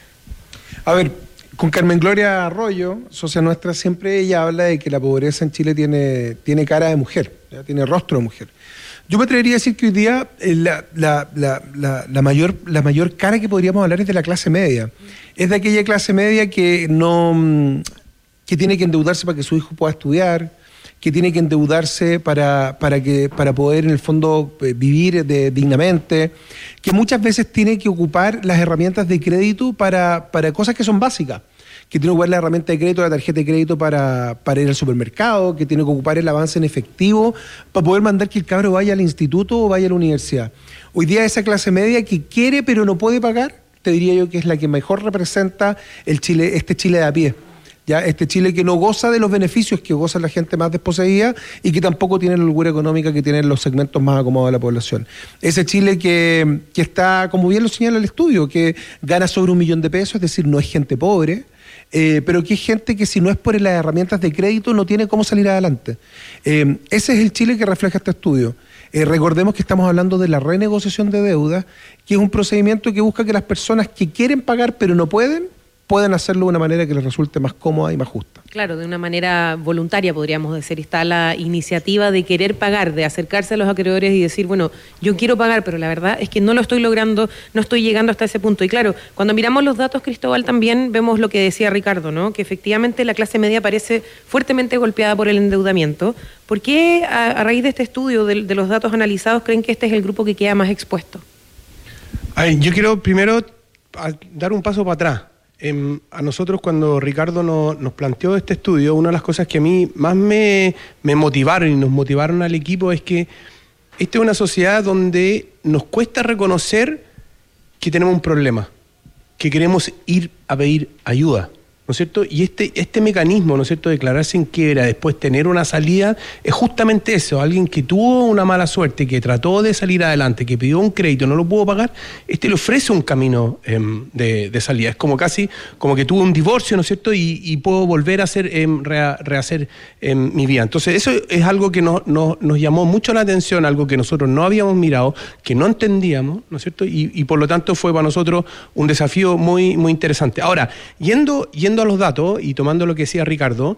A ver, con Carmen Gloria Arroyo, socia nuestra, siempre ella habla de que la pobreza en Chile tiene, tiene cara de mujer, ¿ya? Tiene rostro de mujer. Yo me atrevería a decir que hoy día eh, la, la, la, la, la, mayor, la mayor cara que podríamos hablar es de la clase media. Es de aquella clase media que no que tiene que endeudarse para que su hijo pueda estudiar, que tiene que endeudarse para, para, que, para poder en el fondo eh, vivir de, dignamente, que muchas veces tiene que ocupar las herramientas de crédito para, para cosas que son básicas. Que tiene que ocupar la herramienta de crédito, la tarjeta de crédito para, para ir al supermercado, que tiene que ocupar el avance en efectivo para poder mandar que el cabro vaya al instituto o vaya a la universidad. Hoy día esa clase media que quiere pero no puede pagar, te diría yo que es la que mejor representa el Chile, este Chile de a pie. Ya, este Chile que no goza de los beneficios que goza la gente más desposeída y que tampoco tiene la holgura económica que tienen los segmentos más acomodados de la población. Ese Chile que, que está, como bien lo señala el estudio, que gana sobre un millón de pesos, es decir, no es gente pobre, Eh, pero que es gente que si no es por las herramientas de crédito no tiene cómo salir adelante. Eh, ese es el Chile que refleja este estudio. Eh, recordemos que estamos hablando de la renegociación de deuda, que es un procedimiento que busca que las personas que quieren pagar pero no pueden, puedan hacerlo de una manera que les resulte más cómoda y más justa.
Claro, de una manera voluntaria podríamos decir. Está la iniciativa de querer pagar, de acercarse a los acreedores y decir, bueno, yo quiero pagar, pero la verdad es que no lo estoy logrando, no estoy llegando hasta ese punto. Y claro, cuando miramos los datos, Cristóbal, también vemos lo que decía Ricardo, ¿no? Que efectivamente la clase media parece fuertemente golpeada por el endeudamiento. ¿Por qué a, a raíz de este estudio, de, de los datos analizados, creen que este es el grupo que queda más expuesto?
Ay, yo quiero primero dar un paso para atrás. Eh, a nosotros cuando Ricardo no, nos planteó este estudio, una de las cosas que a mí más me, me motivaron y nos motivaron al equipo es que esta es una sociedad donde nos cuesta reconocer que tenemos un problema, que queremos ir a pedir ayuda, ¿no es cierto? Y este, este mecanismo, ¿no es cierto?, declararse en quiebra, después tener una salida, es justamente eso. Alguien que tuvo una mala suerte, que trató de salir adelante, que pidió un crédito, no lo pudo pagar, este le ofrece un camino eh, de, de salida. Es como casi, como que tuve un divorcio, ¿no es cierto?, y, y puedo volver a hacer, eh, rea, rehacer eh, mi vida. Entonces eso es algo que no, no, nos llamó mucho la atención, algo que nosotros no habíamos mirado, que no entendíamos, ¿no es cierto?, y, y por lo tanto fue para nosotros un desafío muy, muy interesante. Ahora, yendo, yendo a los datos y tomando lo que decía Ricardo,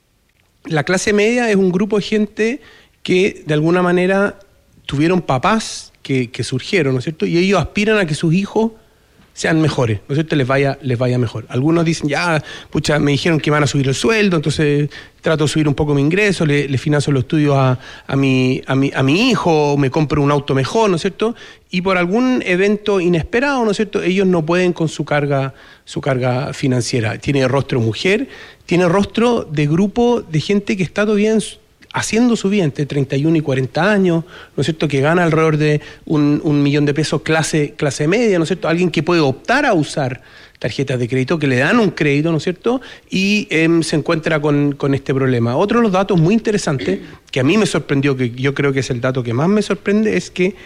la clase media es un grupo de gente que de alguna manera tuvieron papás que, que surgieron, ¿no es cierto? Y ellos aspiran a que sus hijos sean mejores, ¿no es cierto? Les vaya, les vaya mejor. Algunos dicen, ya, pucha, me dijeron que van a subir el sueldo, entonces trato de subir un poco mi ingreso, le, le financio los estudios a, a, mi, a, mi, a mi hijo, o me compro un auto mejor, ¿no es cierto? Y por algún evento inesperado, ¿no es cierto?, ellos no pueden con su carga, su carga financiera. Tiene rostro mujer, tiene rostro de grupo de gente que está todavía en su, haciendo su vida entre treinta y uno y cuarenta años, ¿no es cierto?, que gana alrededor de un, un millón de pesos clase, clase media, ¿no es cierto?, alguien que puede optar a usar tarjetas de crédito, que le dan un crédito, ¿no es cierto?, y eh, se encuentra con, con este problema. Otro de los datos muy interesantes, que a mí me sorprendió, que yo creo que es el dato que más me sorprende, es que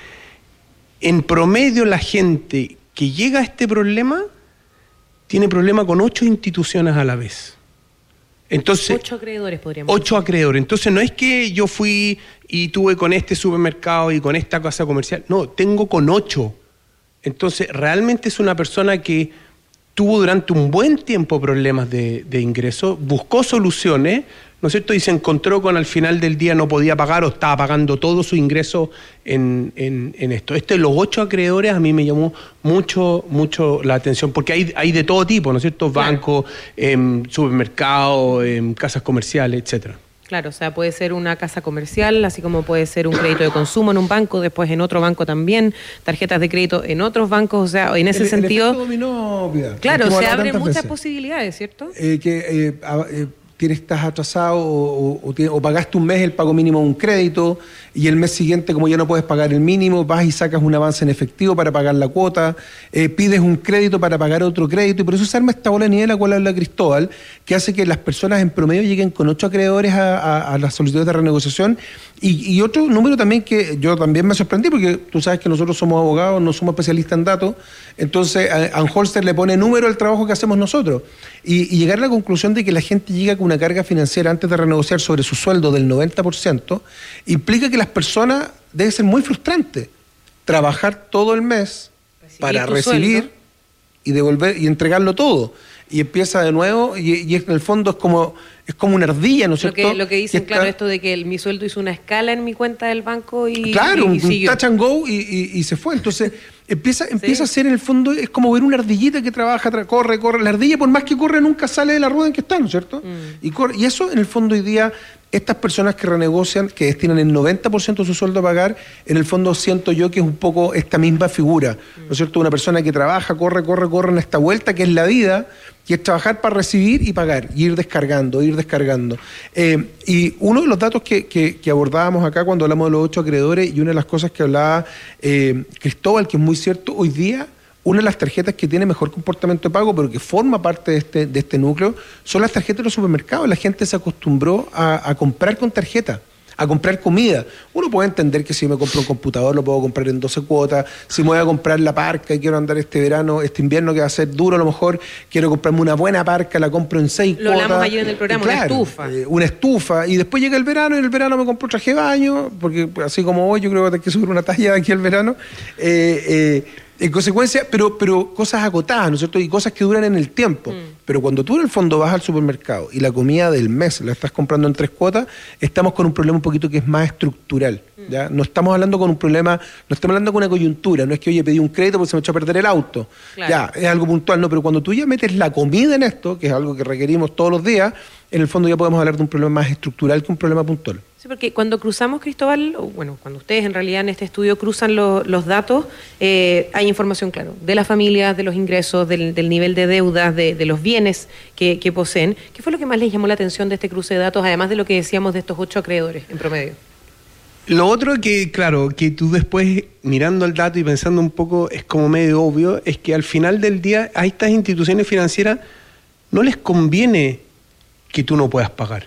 en promedio la gente que llega a este problema tiene problema con ocho instituciones a la vez. Entonces,
ocho acreedores podríamos
Ocho decir. acreedores. Entonces no es que yo fui y tuve con este supermercado y con esta casa comercial. No, tengo con ocho. Entonces realmente es una persona que tuvo durante un buen tiempo problemas de, de ingreso, buscó soluciones, ¿no es cierto?, y se encontró con al final del día no podía pagar o estaba pagando todo su ingreso en, en, en esto. Este de los ocho acreedores a mí me llamó mucho, mucho la atención, porque hay, hay de todo tipo, ¿no es cierto?, bancos, eh, supermercados, eh, casas comerciales, etcétera.
Claro, o sea, puede ser una casa comercial, así como puede ser un crédito de consumo en un banco, después en otro banco también, tarjetas de crédito en otros bancos, o sea, en ese
el,
sentido...
El efecto dominó, Piedad,
claro, se abren muchas
veces.
posibilidades, ¿cierto?
Eh, que eh, a, eh, tienes, estás atrasado o, o, o, tienes, o pagaste un mes el pago mínimo de un crédito y el mes siguiente, como ya no puedes pagar el mínimo, vas y sacas un avance en efectivo para pagar la cuota, eh, pides un crédito para pagar otro crédito, y por eso se arma esta bola de nieve de la cual habla Cristóbal, que hace que las personas en promedio lleguen con ocho acreedores a, a, a las solicitudes de renegociación. Y, y otro número también que yo también me sorprendí, porque tú sabes que nosotros somos abogados, no somos especialistas en datos, entonces Anholster le pone número al trabajo que hacemos nosotros. Y, y llegar a la conclusión de que la gente llega con una carga financiera antes de renegociar sobre su sueldo del noventa por ciento, implica que las personas debe ser muy frustrante trabajar todo el mes recibir para recibir sueldo y devolver y entregarlo todo. Y empieza de nuevo, y, y en el fondo es como es como una ardilla, ¿no es cierto?
Lo que, lo que dicen,
que
claro,
está,
esto de que el, mi sueldo hizo una escala en mi cuenta del banco y
claro,
y, y
un, un touch and go y, y, y se fue. Entonces empieza, empieza
sí.
a ser en el fondo, es como ver una ardillita que trabaja, tra corre, corre. La ardilla, por más que corre, nunca sale de la rueda en que está, ¿no es cierto? Mm. Y, corre, y eso, en el fondo, hoy día, estas personas que renegocian, que destinan el noventa por ciento de su sueldo a pagar, en el fondo siento yo que es un poco esta misma figura, ¿no es cierto? Una persona que trabaja, corre, corre, corre en esta vuelta, que es la vida, que es trabajar para recibir y pagar, y ir descargando, ir descargando. Eh, y uno de los datos que, que, que abordábamos acá cuando hablamos de los ocho acreedores, y una de las cosas que hablaba eh, Cristóbal, que es muy cierto, hoy día una de las tarjetas que tiene mejor comportamiento de pago, pero que forma parte de este, de este núcleo, son las tarjetas de los supermercados. La gente se acostumbró a, a comprar con tarjeta, a comprar comida. Uno puede entender que si me compro un computador lo puedo comprar en doce cuotas, si me voy a comprar la parca y quiero andar este verano, este invierno que va a ser duro a lo mejor, quiero comprarme una buena parca, la compro en seis
lo
cuotas.
Lo hablamos ayer en el programa, claro, una estufa.
Eh, una estufa, y después llega el verano y en el verano me compro traje de baño, porque así como hoy yo creo que hay que subir una talla de aquí al verano. Eh, eh, En consecuencia, pero, pero cosas acotadas, ¿no es cierto? Y cosas que duran en el tiempo. Mm. Pero cuando tú en el fondo vas al supermercado y la comida del mes la estás comprando en tres cuotas, estamos con un problema un poquito que es más estructural. ¿Ya? No estamos hablando con un problema, no estamos hablando con una coyuntura, no es que, oye, pedí un crédito porque se me echó a perder el auto. Claro. Ya, es algo puntual, no, pero cuando tú ya metes la comida en esto, que es algo que requerimos todos los días, en el fondo ya podemos hablar de un problema más estructural que un problema puntual.
Sí, porque cuando cruzamos, Cristóbal, o bueno, cuando ustedes en realidad en este estudio cruzan lo, los datos, eh, hay información, claro, de las familias, de los ingresos, del, del nivel de deudas, de, de los bienes que, que poseen. ¿Qué fue lo que más les llamó la atención de este cruce de datos, además de lo que decíamos de estos ocho acreedores en promedio?
Lo otro que, claro, que tú después mirando el dato y pensando un poco, es como medio obvio, es que al final del día a estas instituciones financieras no les conviene que tú no puedas pagar.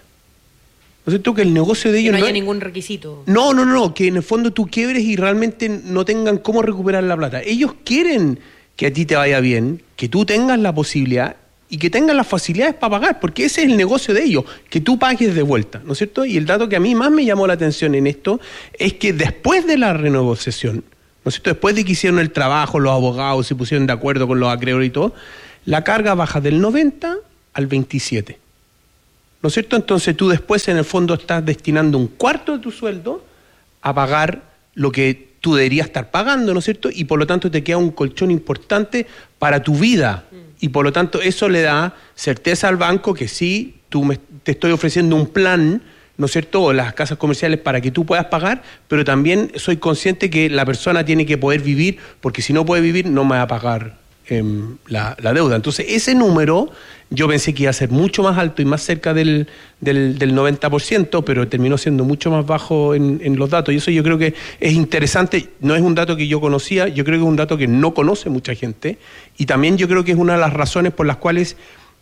¿No es cierto? Que el negocio de ellos...
Que no haya
no es...
ningún requisito.
No, no, no, que en el fondo tú quiebres y realmente no tengan cómo recuperar la plata. Ellos quieren que a ti te vaya bien, que tú tengas la posibilidad y que tengan las facilidades para pagar, porque ese es el negocio de ellos, que tú pagues de vuelta, ¿no es cierto? Y el dato que a mí más me llamó la atención en esto es que después de la renegociación, ¿no es cierto? Después de que hicieron el trabajo, los abogados se pusieron de acuerdo con los acreedores y todo, la carga baja del noventa al veintisiete. ¿No es cierto? Entonces tú después en el fondo estás destinando un cuarto de tu sueldo a pagar lo que tú deberías estar pagando, ¿no es cierto? Y por lo tanto te queda un colchón importante para tu vida. Y por lo tanto eso le da certeza al banco que sí, tú me, te estoy ofreciendo un plan, ¿no es cierto? O las casas comerciales para que tú puedas pagar, pero también soy consciente que la persona tiene que poder vivir, porque si no puede vivir no me va a pagar eh, la, la deuda. Entonces ese número yo pensé que iba a ser mucho más alto y más cerca del, del, del noventa por ciento, pero terminó siendo mucho más bajo en, en los datos. Y eso yo creo que es interesante. No es un dato que yo conocía, yo creo que es un dato que no conoce mucha gente. Y también yo creo que es una de las razones por las cuales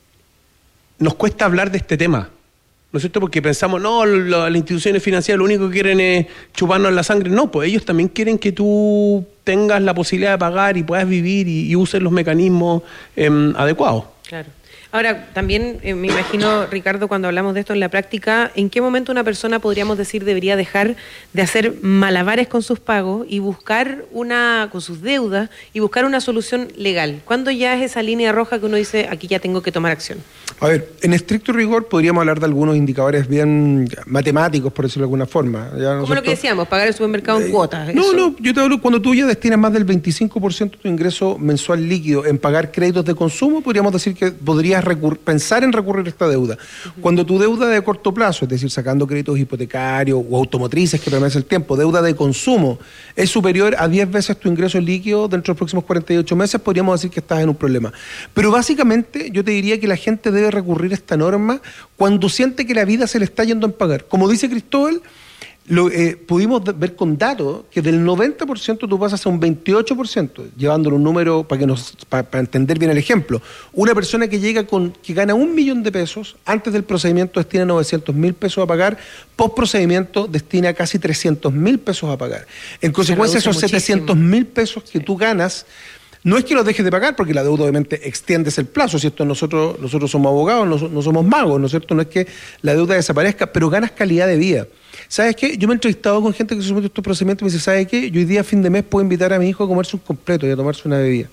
nos cuesta hablar de este tema. ¿No es cierto? Porque pensamos, no, lo, las instituciones financieras lo único que quieren es chuparnos la sangre. No, pues ellos también quieren que tú tengas la posibilidad de pagar y puedas vivir y, y uses los mecanismos eh, adecuados.
Claro. Ahora, también eh, me imagino, Ricardo, cuando hablamos de esto en la práctica, ¿en qué momento una persona, podríamos decir, debería dejar de hacer malabares con sus pagos y buscar una, con sus deudas, y buscar una solución legal? ¿Cuándo ya es esa línea roja que uno dice, aquí ya tengo que tomar acción?
A ver, en estricto rigor podríamos hablar de algunos indicadores bien matemáticos, por decirlo de alguna forma. Ya
Como lo que decíamos, pagar el supermercado en
eh,
cuotas.
No,
eso.
no, yo te hablo, cuando tú ya destinas más del veinticinco por ciento de tu ingreso mensual líquido en pagar créditos de consumo, podríamos decir que podrías recurrir, pensar en recurrir a esta deuda. Uh-huh. Cuando tu deuda de corto plazo, es decir, sacando créditos hipotecarios o automotrices que permanece el tiempo, deuda de consumo, es superior a diez veces tu ingreso líquido dentro de los próximos cuarenta y ocho meses, podríamos decir que estás en un problema. Pero básicamente yo te diría que la gente debe recurrir a esta norma cuando siente que la vida se le está yendo en pagar. Como dice Cristóbal, Lo, eh, pudimos ver con datos que del noventa por ciento tú pasas a un veintiocho por ciento, llevándolo un número para que nos para, para entender bien el ejemplo. Una persona que llega con que gana un millón de pesos, antes del procedimiento destina novecientos mil pesos a pagar, post procedimiento destina casi trescientos mil pesos a pagar. En consecuencia, esos setecientos mil pesos que tú ganas, no es que los dejes de pagar, porque la deuda obviamente extiendes el plazo, si esto nosotros, nosotros somos abogados, no, no somos magos, ¿no es cierto? No es que la deuda desaparezca, pero ganas calidad de vida. ¿Sabes qué? Yo me he entrevistado con gente que se somete a estos procedimientos y me dice, ¿sabes qué? Yo hoy día a fin de mes puedo invitar a mi hijo a comerse un completo y a tomarse una bebida.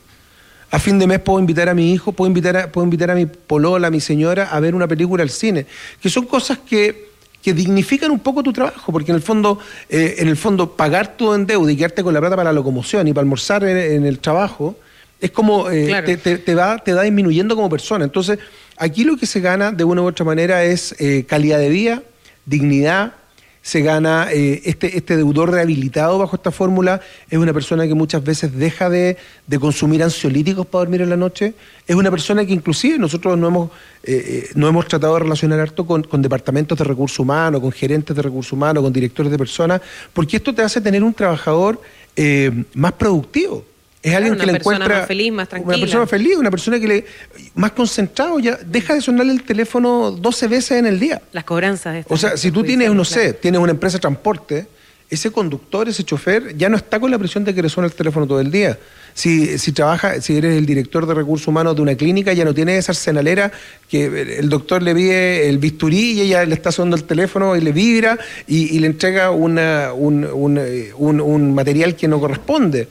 A fin de mes puedo invitar a mi hijo, puedo invitar a, puedo invitar a mi polola, a mi señora a ver una película al cine, que son cosas que... que dignifican un poco tu trabajo, porque en el fondo, eh, en el fondo pagar todo en deuda y quedarte con la plata para la locomoción y para almorzar en, en el trabajo, es como eh, claro. te, te, te, va, te va disminuyendo como persona. Entonces, aquí lo que se gana de una u otra manera es eh, calidad de vida, dignidad. Se gana eh, este, este deudor rehabilitado bajo esta fórmula, es una persona que muchas veces deja de, de consumir ansiolíticos para dormir en la noche, es una persona que inclusive nosotros no hemos, eh, no hemos tratado de relacionar harto con, con departamentos de recursos humanos, con gerentes de recursos humanos, con directores de personas, porque esto te hace tener un trabajador eh, más productivo. Es alguien
claro,
que le
encuentra
encuentra
más feliz, más tranquila.
Una persona feliz, una persona que le más concentrado, ya deja de sonarle el teléfono doce veces en el día.
Las cobranzas. Estas,
o sea, si tú tienes, no sé, tienes una empresa de transporte, ese conductor, ese chofer, ya no está con la presión de que le suene el teléfono todo el día. Si, si trabaja, si eres el director de recursos humanos de una clínica, ya no tienes esa arsenalera que el doctor le pide el bisturí y ella le está sonando el teléfono y le vibra y, y le entrega una, un, un, un, un material que no corresponde.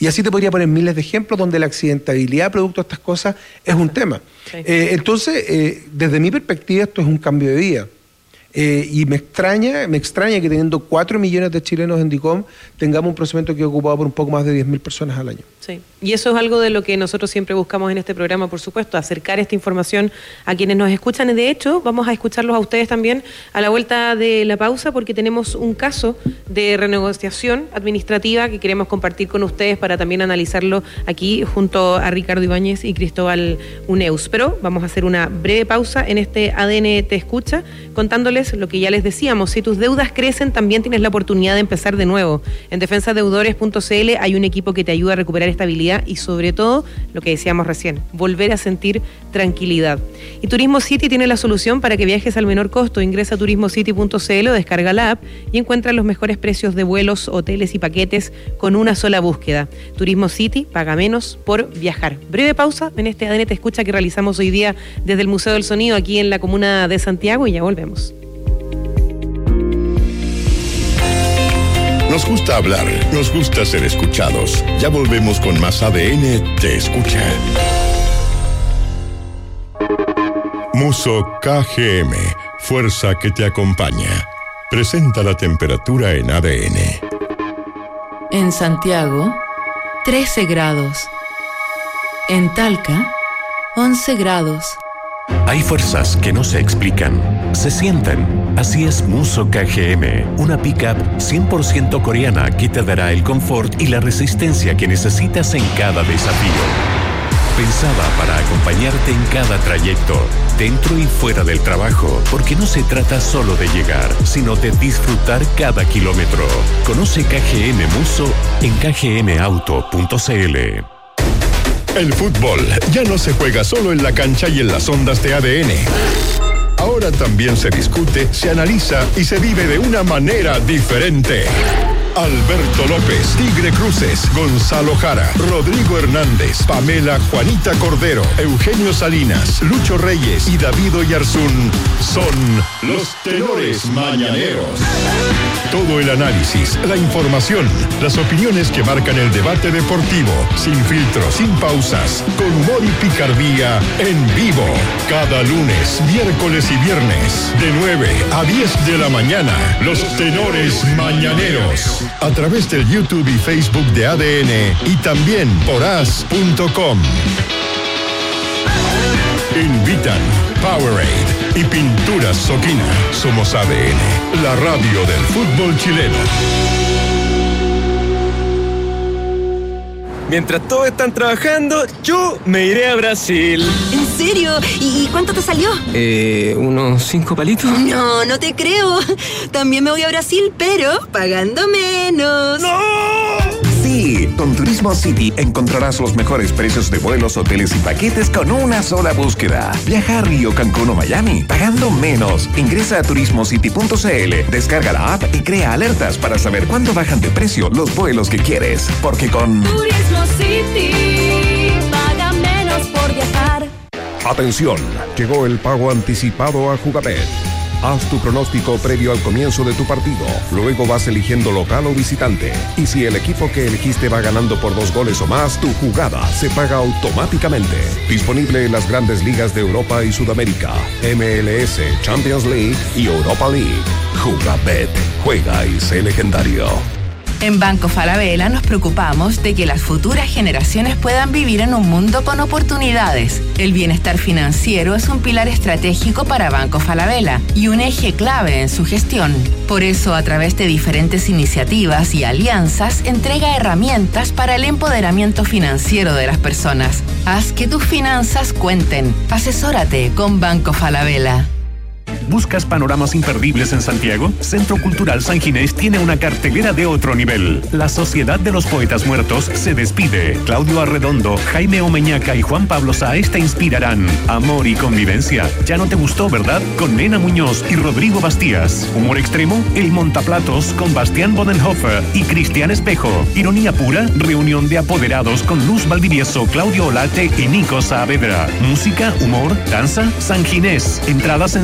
Y así te podría poner miles de ejemplos donde la accidentabilidad producto de estas cosas es un tema. Sí. Eh, entonces, eh, desde mi perspectiva, esto es un cambio de vida. Eh, y me extraña, me extraña que teniendo cuatro millones de chilenos en DICOM tengamos un procedimiento que es ocupado por un poco más de diez mil personas al año.
Sí, y eso es algo de lo que nosotros siempre buscamos en este programa, por supuesto, acercar esta información a quienes nos escuchan. Y de hecho, vamos a escucharlos a ustedes también a la vuelta de la pausa, porque tenemos un caso de renegociación administrativa que queremos compartir con ustedes para también analizarlo aquí junto a Ricardo Ibáñez y Cristóbal Uneus. Pero vamos a hacer una breve pausa en este A D N Te Escucha, contándoles lo que ya les decíamos. Si tus deudas crecen, también tienes la oportunidad de empezar de nuevo. En defensa deudores punto c l hay un equipo que te ayuda a recuperar estabilidad y, sobre todo, lo que decíamos recién, volver a sentir tranquilidad. Y Turismo City tiene la solución para que viajes al menor costo. Ingresa a turismo city punto c l o descarga la app y encuentra los mejores precios de vuelos, hoteles y paquetes con una sola búsqueda. Turismo City, paga menos por viajar. Breve pausa en este A D N Te Escucha que realizamos hoy día desde el Museo del Sonido aquí en la comuna de Santiago y ya volvemos.
Nos gusta hablar, nos gusta ser escuchados. Ya volvemos con más A D N Te Escucha. Muso K G M, fuerza que te acompaña. Presenta la temperatura en A D N.
En Santiago, trece grados. En Talca, once grados.
Hay fuerzas que no se explican, se sienten. Así es Muso K G M, una pickup cien por ciento coreana que te dará el confort y la resistencia que necesitas en cada desafío. Pensada para acompañarte en cada trayecto, dentro y fuera del trabajo, porque no se trata solo de llegar, sino de disfrutar cada kilómetro. Conoce K G M Muso en k g m auto punto c l.
El fútbol ya no se juega solo en la cancha y en las ondas de A D N. Ahora también se discute, se analiza y se vive de una manera diferente. Alberto López, Tigre Cruces, Gonzalo Jara, Rodrigo Hernández, Pamela Juanita Cordero, Eugenio Salinas, Lucho Reyes y David Oyarzún son los tenores mañaneros. Todo el análisis, la información, las opiniones que marcan el debate deportivo, sin filtros, sin pausas, con humor y picardía, en vivo. Cada lunes, miércoles y viernes, de nueve a diez de la mañana, los tenores mañaneros. A través del YouTube y Facebook de A D N y también por as punto com. Invitan Powerade y Pinturas Soquina. Somos A D N, la radio del fútbol chileno.
Mientras todos están trabajando, yo me iré a Brasil.
¿En serio? ¿Y cuánto te salió?
Eh, unos cinco palitos.
No, no te creo. También me voy a Brasil, pero pagando menos.
¡No!
Sí, con Turismo City encontrarás los mejores precios de vuelos, hoteles y paquetes con una sola búsqueda. Viaja a Río, Cancún o Miami, pagando menos. Ingresa a turismo city punto c l, descarga la app y crea alertas para saber cuándo bajan de precio los vuelos que quieres. Porque con
Turismo City, paga menos por viajar.
Atención, llegó el pago anticipado a Jugabet. Haz tu pronóstico previo al comienzo de tu partido. Luego vas eligiendo local o visitante. Y si el equipo que elegiste va ganando por dos goles o más, tu jugada se paga automáticamente. Disponible en las grandes ligas de Europa y Sudamérica, M L S, Champions League y Europa League. Jugabet, juega y sé legendario.
En Banco Falabella nos preocupamos de que las futuras generaciones puedan vivir en un mundo con oportunidades. El bienestar financiero es un pilar estratégico para Banco Falabella y un eje clave en su gestión. Por eso, a través de diferentes iniciativas y alianzas, entrega herramientas para el empoderamiento financiero de las personas. Haz que tus finanzas cuenten. Asesórate con Banco Falabella.
¿Buscas panoramas imperdibles en Santiago? Centro Cultural San Ginés tiene una cartelera de otro nivel. La Sociedad de los Poetas Muertos se despide. Claudio Arredondo, Jaime Omeñaca y Juan Pablo Sáez te inspirarán. Amor y convivencia. Ya no te gustó, ¿verdad? Con Nena Muñoz y Rodrigo Bastías. Humor extremo, El Montaplatos con Bastián Bodenhofer y Cristian Espejo. Ironía pura, reunión de apoderados con Luz Valdivieso, Claudio Olate y Nico Saavedra. Música, humor, danza, San Ginés. Entradas en sanginés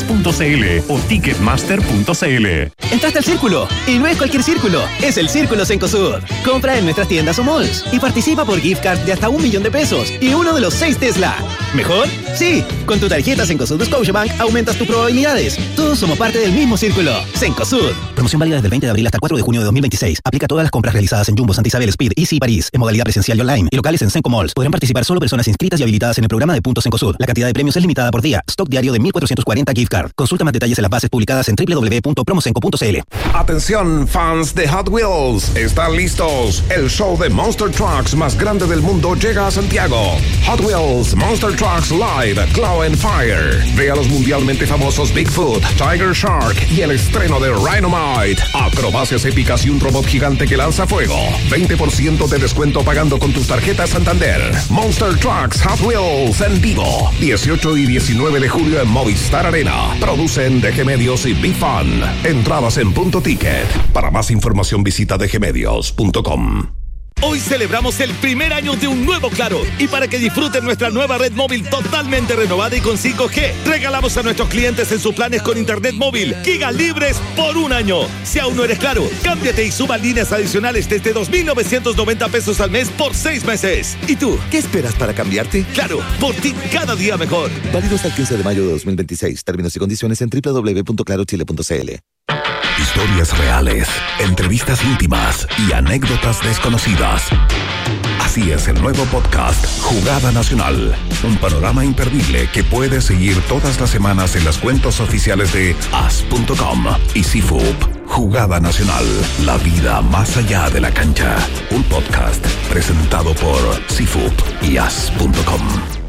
ticketmaster punto c l o ticketmaster punto c l.
Entraste al círculo, y no es cualquier círculo, es el Círculo Cencosud. Compra en nuestras tiendas o malls y participa por gift card de hasta un millón de pesos y uno de los seis Tesla. ¿Mejor? Sí, con tu tarjeta Cencosud de Scotiabank aumentas tus probabilidades. Todos somos parte del mismo círculo. Cencosud. Promoción válida desde el veinte de abril hasta el cuatro de junio de dos mil veintiséis. Aplica a todas las compras realizadas en Jumbo, Santa Isabel, Speed, Easy y París, en modalidad presencial y online, y locales en Cenco Malls. Podrán participar solo personas inscritas y habilitadas en el programa de Puntos Cencosud. La cantidad de premios es limitada por día. Stock diario de mil cuatrocientos cuarenta gift card. Consulta más detalles en las bases publicadas en doble u doble u doble u punto promocenco punto c l.
Atención, fans de Hot Wheels, están listos. El show de Monster Trucks más grande del mundo llega a Santiago. Hot Wheels Monster Trucks Live Claw and Fire. Ve a los mundialmente famosos Bigfoot, Tiger Shark y el estreno de Rhinomite. Acrobacias épicas y un robot gigante que lanza fuego. veinte por ciento de descuento pagando con tus tarjetas Santander. Monster Trucks Hot Wheels en vivo. dieciocho y diecinueve de julio en Movistar Arena. Producen D G Medios y Big Fun. Entradas en Punto Ticket. Para más información visita d g medios punto com.
Hoy celebramos el primer año de un nuevo Claro, y para que disfruten nuestra nueva red móvil totalmente renovada y con cinco G, regalamos a nuestros clientes en sus planes con internet móvil gigas libres por un año. Si aún no eres Claro, cámbiate y suba líneas adicionales desde dos mil novecientos noventa pesos al mes por seis meses. ¿Y tú, qué esperas para cambiarte? Claro, por ti cada día mejor.
Válido hasta el quince de mayo de dos mil veintiséis. Términos y condiciones en doble u doble u doble u punto claro chile punto c l.
Historias reales, entrevistas íntimas y anécdotas desconocidas. Así es el nuevo podcast Jugada Nacional. Un panorama imperdible que puedes seguir todas las semanas en las cuentas oficiales de as punto com y C F U P. Jugada Nacional, la vida más allá de la cancha. Un podcast presentado por C F U P y as punto com.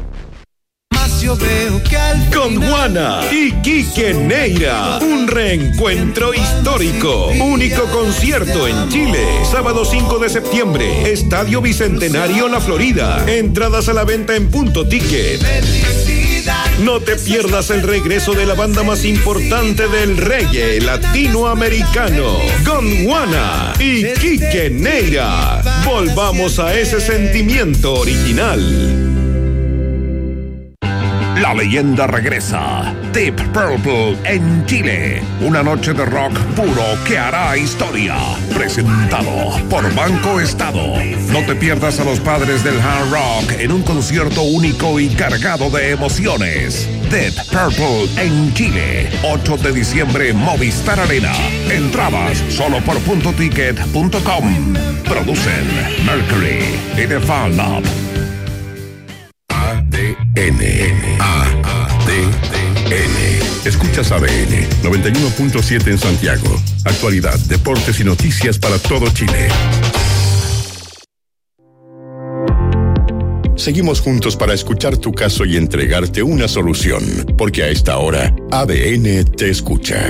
Con Juana y Quique Neira, un reencuentro histórico. Único concierto en Chile, sábado cinco de septiembre, Estadio Bicentenario La Florida. Entradas a la venta en Punto Ticket. No te pierdas el regreso de la banda más importante del reggae latinoamericano, Gondwana y Quique Neira. Volvamos a ese sentimiento original.
La leyenda regresa. Deep Purple en Chile. Una noche de rock puro que hará historia. Presentado por Banco Estado. No te pierdas a los padres del hard rock en un concierto único y cargado de emociones. Deep Purple en Chile. ocho de diciembre, Movistar Arena. Entradas solo por punto ticket punto com. Producen Mercury y The Fan Lab.
A D N. A D N. Escuchas A D N noventa y uno punto siete en Santiago. Actualidad, deportes y noticias para todo Chile. Seguimos juntos para escuchar tu caso y entregarte una solución, porque a esta hora A D N te escucha.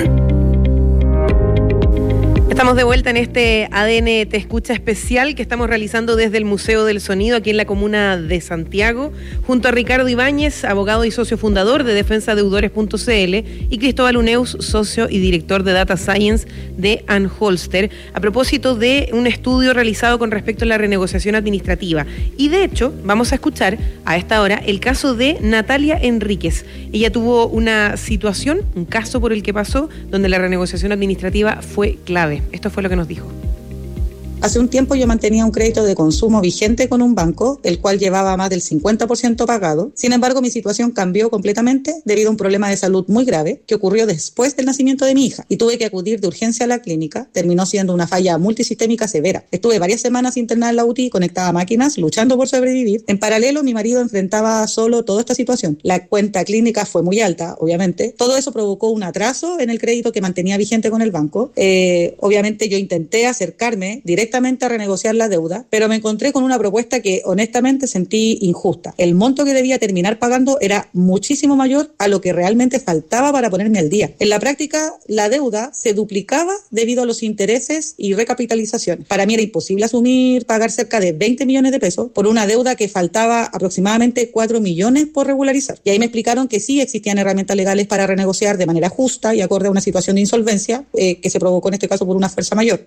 Estamos de vuelta en este A D N Te Escucha especial que estamos realizando desde el Museo del Sonido aquí en la comuna de Santiago, junto a Ricardo Ibáñez, abogado y socio fundador de defensa deudores punto c l, y Cristóbal Uneus, socio y director de Data Science de Anholster, a propósito de un estudio realizado con respecto a la renegociación administrativa. Y de hecho, vamos a escuchar a esta hora el caso de Natalia Enríquez. Ella tuvo una situación, un caso por el que pasó, donde la renegociación administrativa fue clave. Esto fue lo que nos dijo.
Hace un tiempo yo mantenía un crédito de consumo vigente con un banco, el cual llevaba más del cincuenta por ciento pagado. Sin embargo, mi situación cambió completamente debido a un problema de salud muy grave que ocurrió después del nacimiento de mi hija y tuve que acudir de urgencia a la clínica. Terminó siendo una falla multisistémica severa. Estuve varias semanas internada en la U T I, conectada a máquinas, luchando por sobrevivir. En paralelo, mi marido enfrentaba solo toda esta situación. La cuenta clínica fue muy alta, obviamente. Todo eso provocó un atraso en el crédito que mantenía vigente con el banco. Eh, obviamente, yo intenté acercarme directamente a renegociar la deuda, pero me encontré con una propuesta que honestamente sentí injusta. El monto que debía terminar pagando era muchísimo mayor a lo que realmente faltaba para ponerme al día. En la práctica, la deuda se duplicaba debido a los intereses y recapitalizaciones. Para mí era imposible asumir pagar cerca de veinte millones de pesos por una deuda que faltaba aproximadamente cuatro millones por regularizar. Y ahí me explicaron que sí existían herramientas legales para renegociar de manera justa y acorde a una situación de insolvencia eh, que se provocó en este caso por una fuerza mayor. Hoy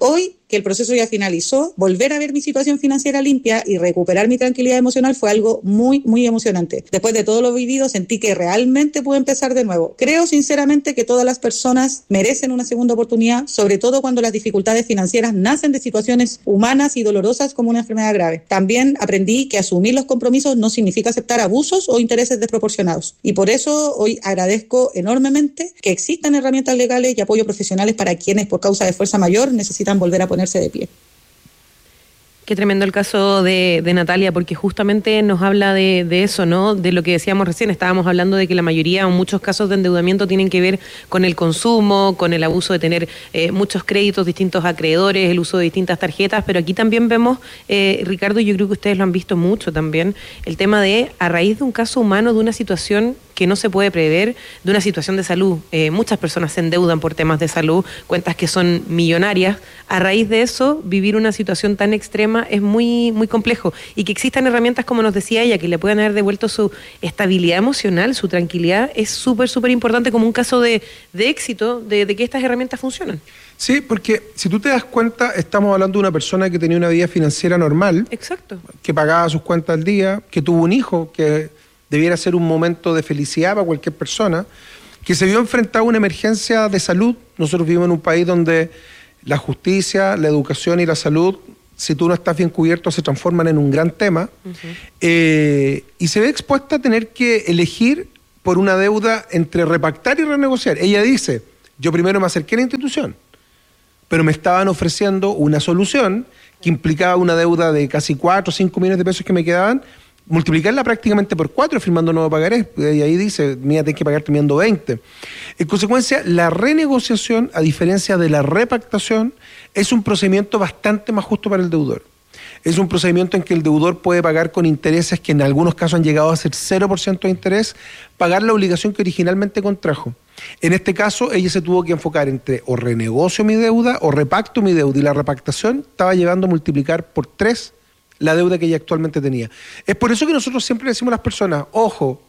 que el proceso ya finalizó, volver a ver mi situación financiera limpia y recuperar mi tranquilidad emocional fue algo muy, muy emocionante. Después de todo lo vivido, sentí que realmente pude empezar de nuevo. Creo sinceramente que todas las personas merecen una segunda oportunidad, sobre todo cuando las dificultades financieras nacen de situaciones humanas y dolorosas como una enfermedad grave. También aprendí que asumir los compromisos no significa aceptar abusos o intereses desproporcionados. Y por eso hoy agradezco enormemente que existan herramientas legales y apoyo profesionales para quienes por causa de fuerza mayor necesitan volver a ponerse de pie.
Qué tremendo el caso de, de Natalia, porque justamente nos habla de, de eso, ¿no? De lo que decíamos recién, estábamos hablando de que la mayoría o muchos casos de endeudamiento tienen que ver con el consumo, con el abuso de tener eh, muchos créditos, distintos acreedores, el uso de distintas tarjetas, pero aquí también vemos, eh, Ricardo, y yo creo que ustedes lo han visto mucho también, el tema de, a raíz de un caso humano, de una situación que no se puede prever, de una situación de salud. Eh, muchas personas se endeudan por temas de salud, cuentas que son millonarias. A raíz de eso, vivir una situación tan extrema es muy, muy complejo. Y que existan herramientas, como nos decía ella, que le puedan haber devuelto su estabilidad emocional, su tranquilidad, es súper, súper importante como un caso de, de éxito, de, de que estas herramientas funcionan.
Sí, porque si tú te das cuenta, estamos hablando de una persona que tenía una vida financiera normal.
Exacto.
Que pagaba sus cuentas al día, que tuvo un hijo, que debiera ser un momento de felicidad para cualquier persona, que se vio enfrentado a una emergencia de salud. Nosotros vivimos en un país donde la justicia, la educación y la salud, si tú no estás bien cubierto, se transforman en un gran tema. Uh-huh. eh, y se ve expuesta a tener que elegir por una deuda entre repactar y renegociar. Ella dice, yo primero me acerqué a la institución, pero me estaban ofreciendo una solución que implicaba una deuda de casi cuatro o cinco millones de pesos que me quedaban, multiplicarla prácticamente por cuatro firmando nuevo pagaré, y ahí dice, mira, tenés que pagar terminando veinte. En consecuencia, la renegociación, a diferencia de la repactación, es un procedimiento bastante más justo para el deudor. Es un procedimiento en que el deudor puede pagar con intereses que en algunos casos han llegado a ser cero por ciento de interés, pagar la obligación que originalmente contrajo. En este caso, ella se tuvo que enfocar entre o renegocio mi deuda o repacto mi deuda, y la repactación estaba llevando a multiplicar por tres la deuda que ella actualmente tenía. Es por eso que nosotros siempre le decimos a las personas, ojo,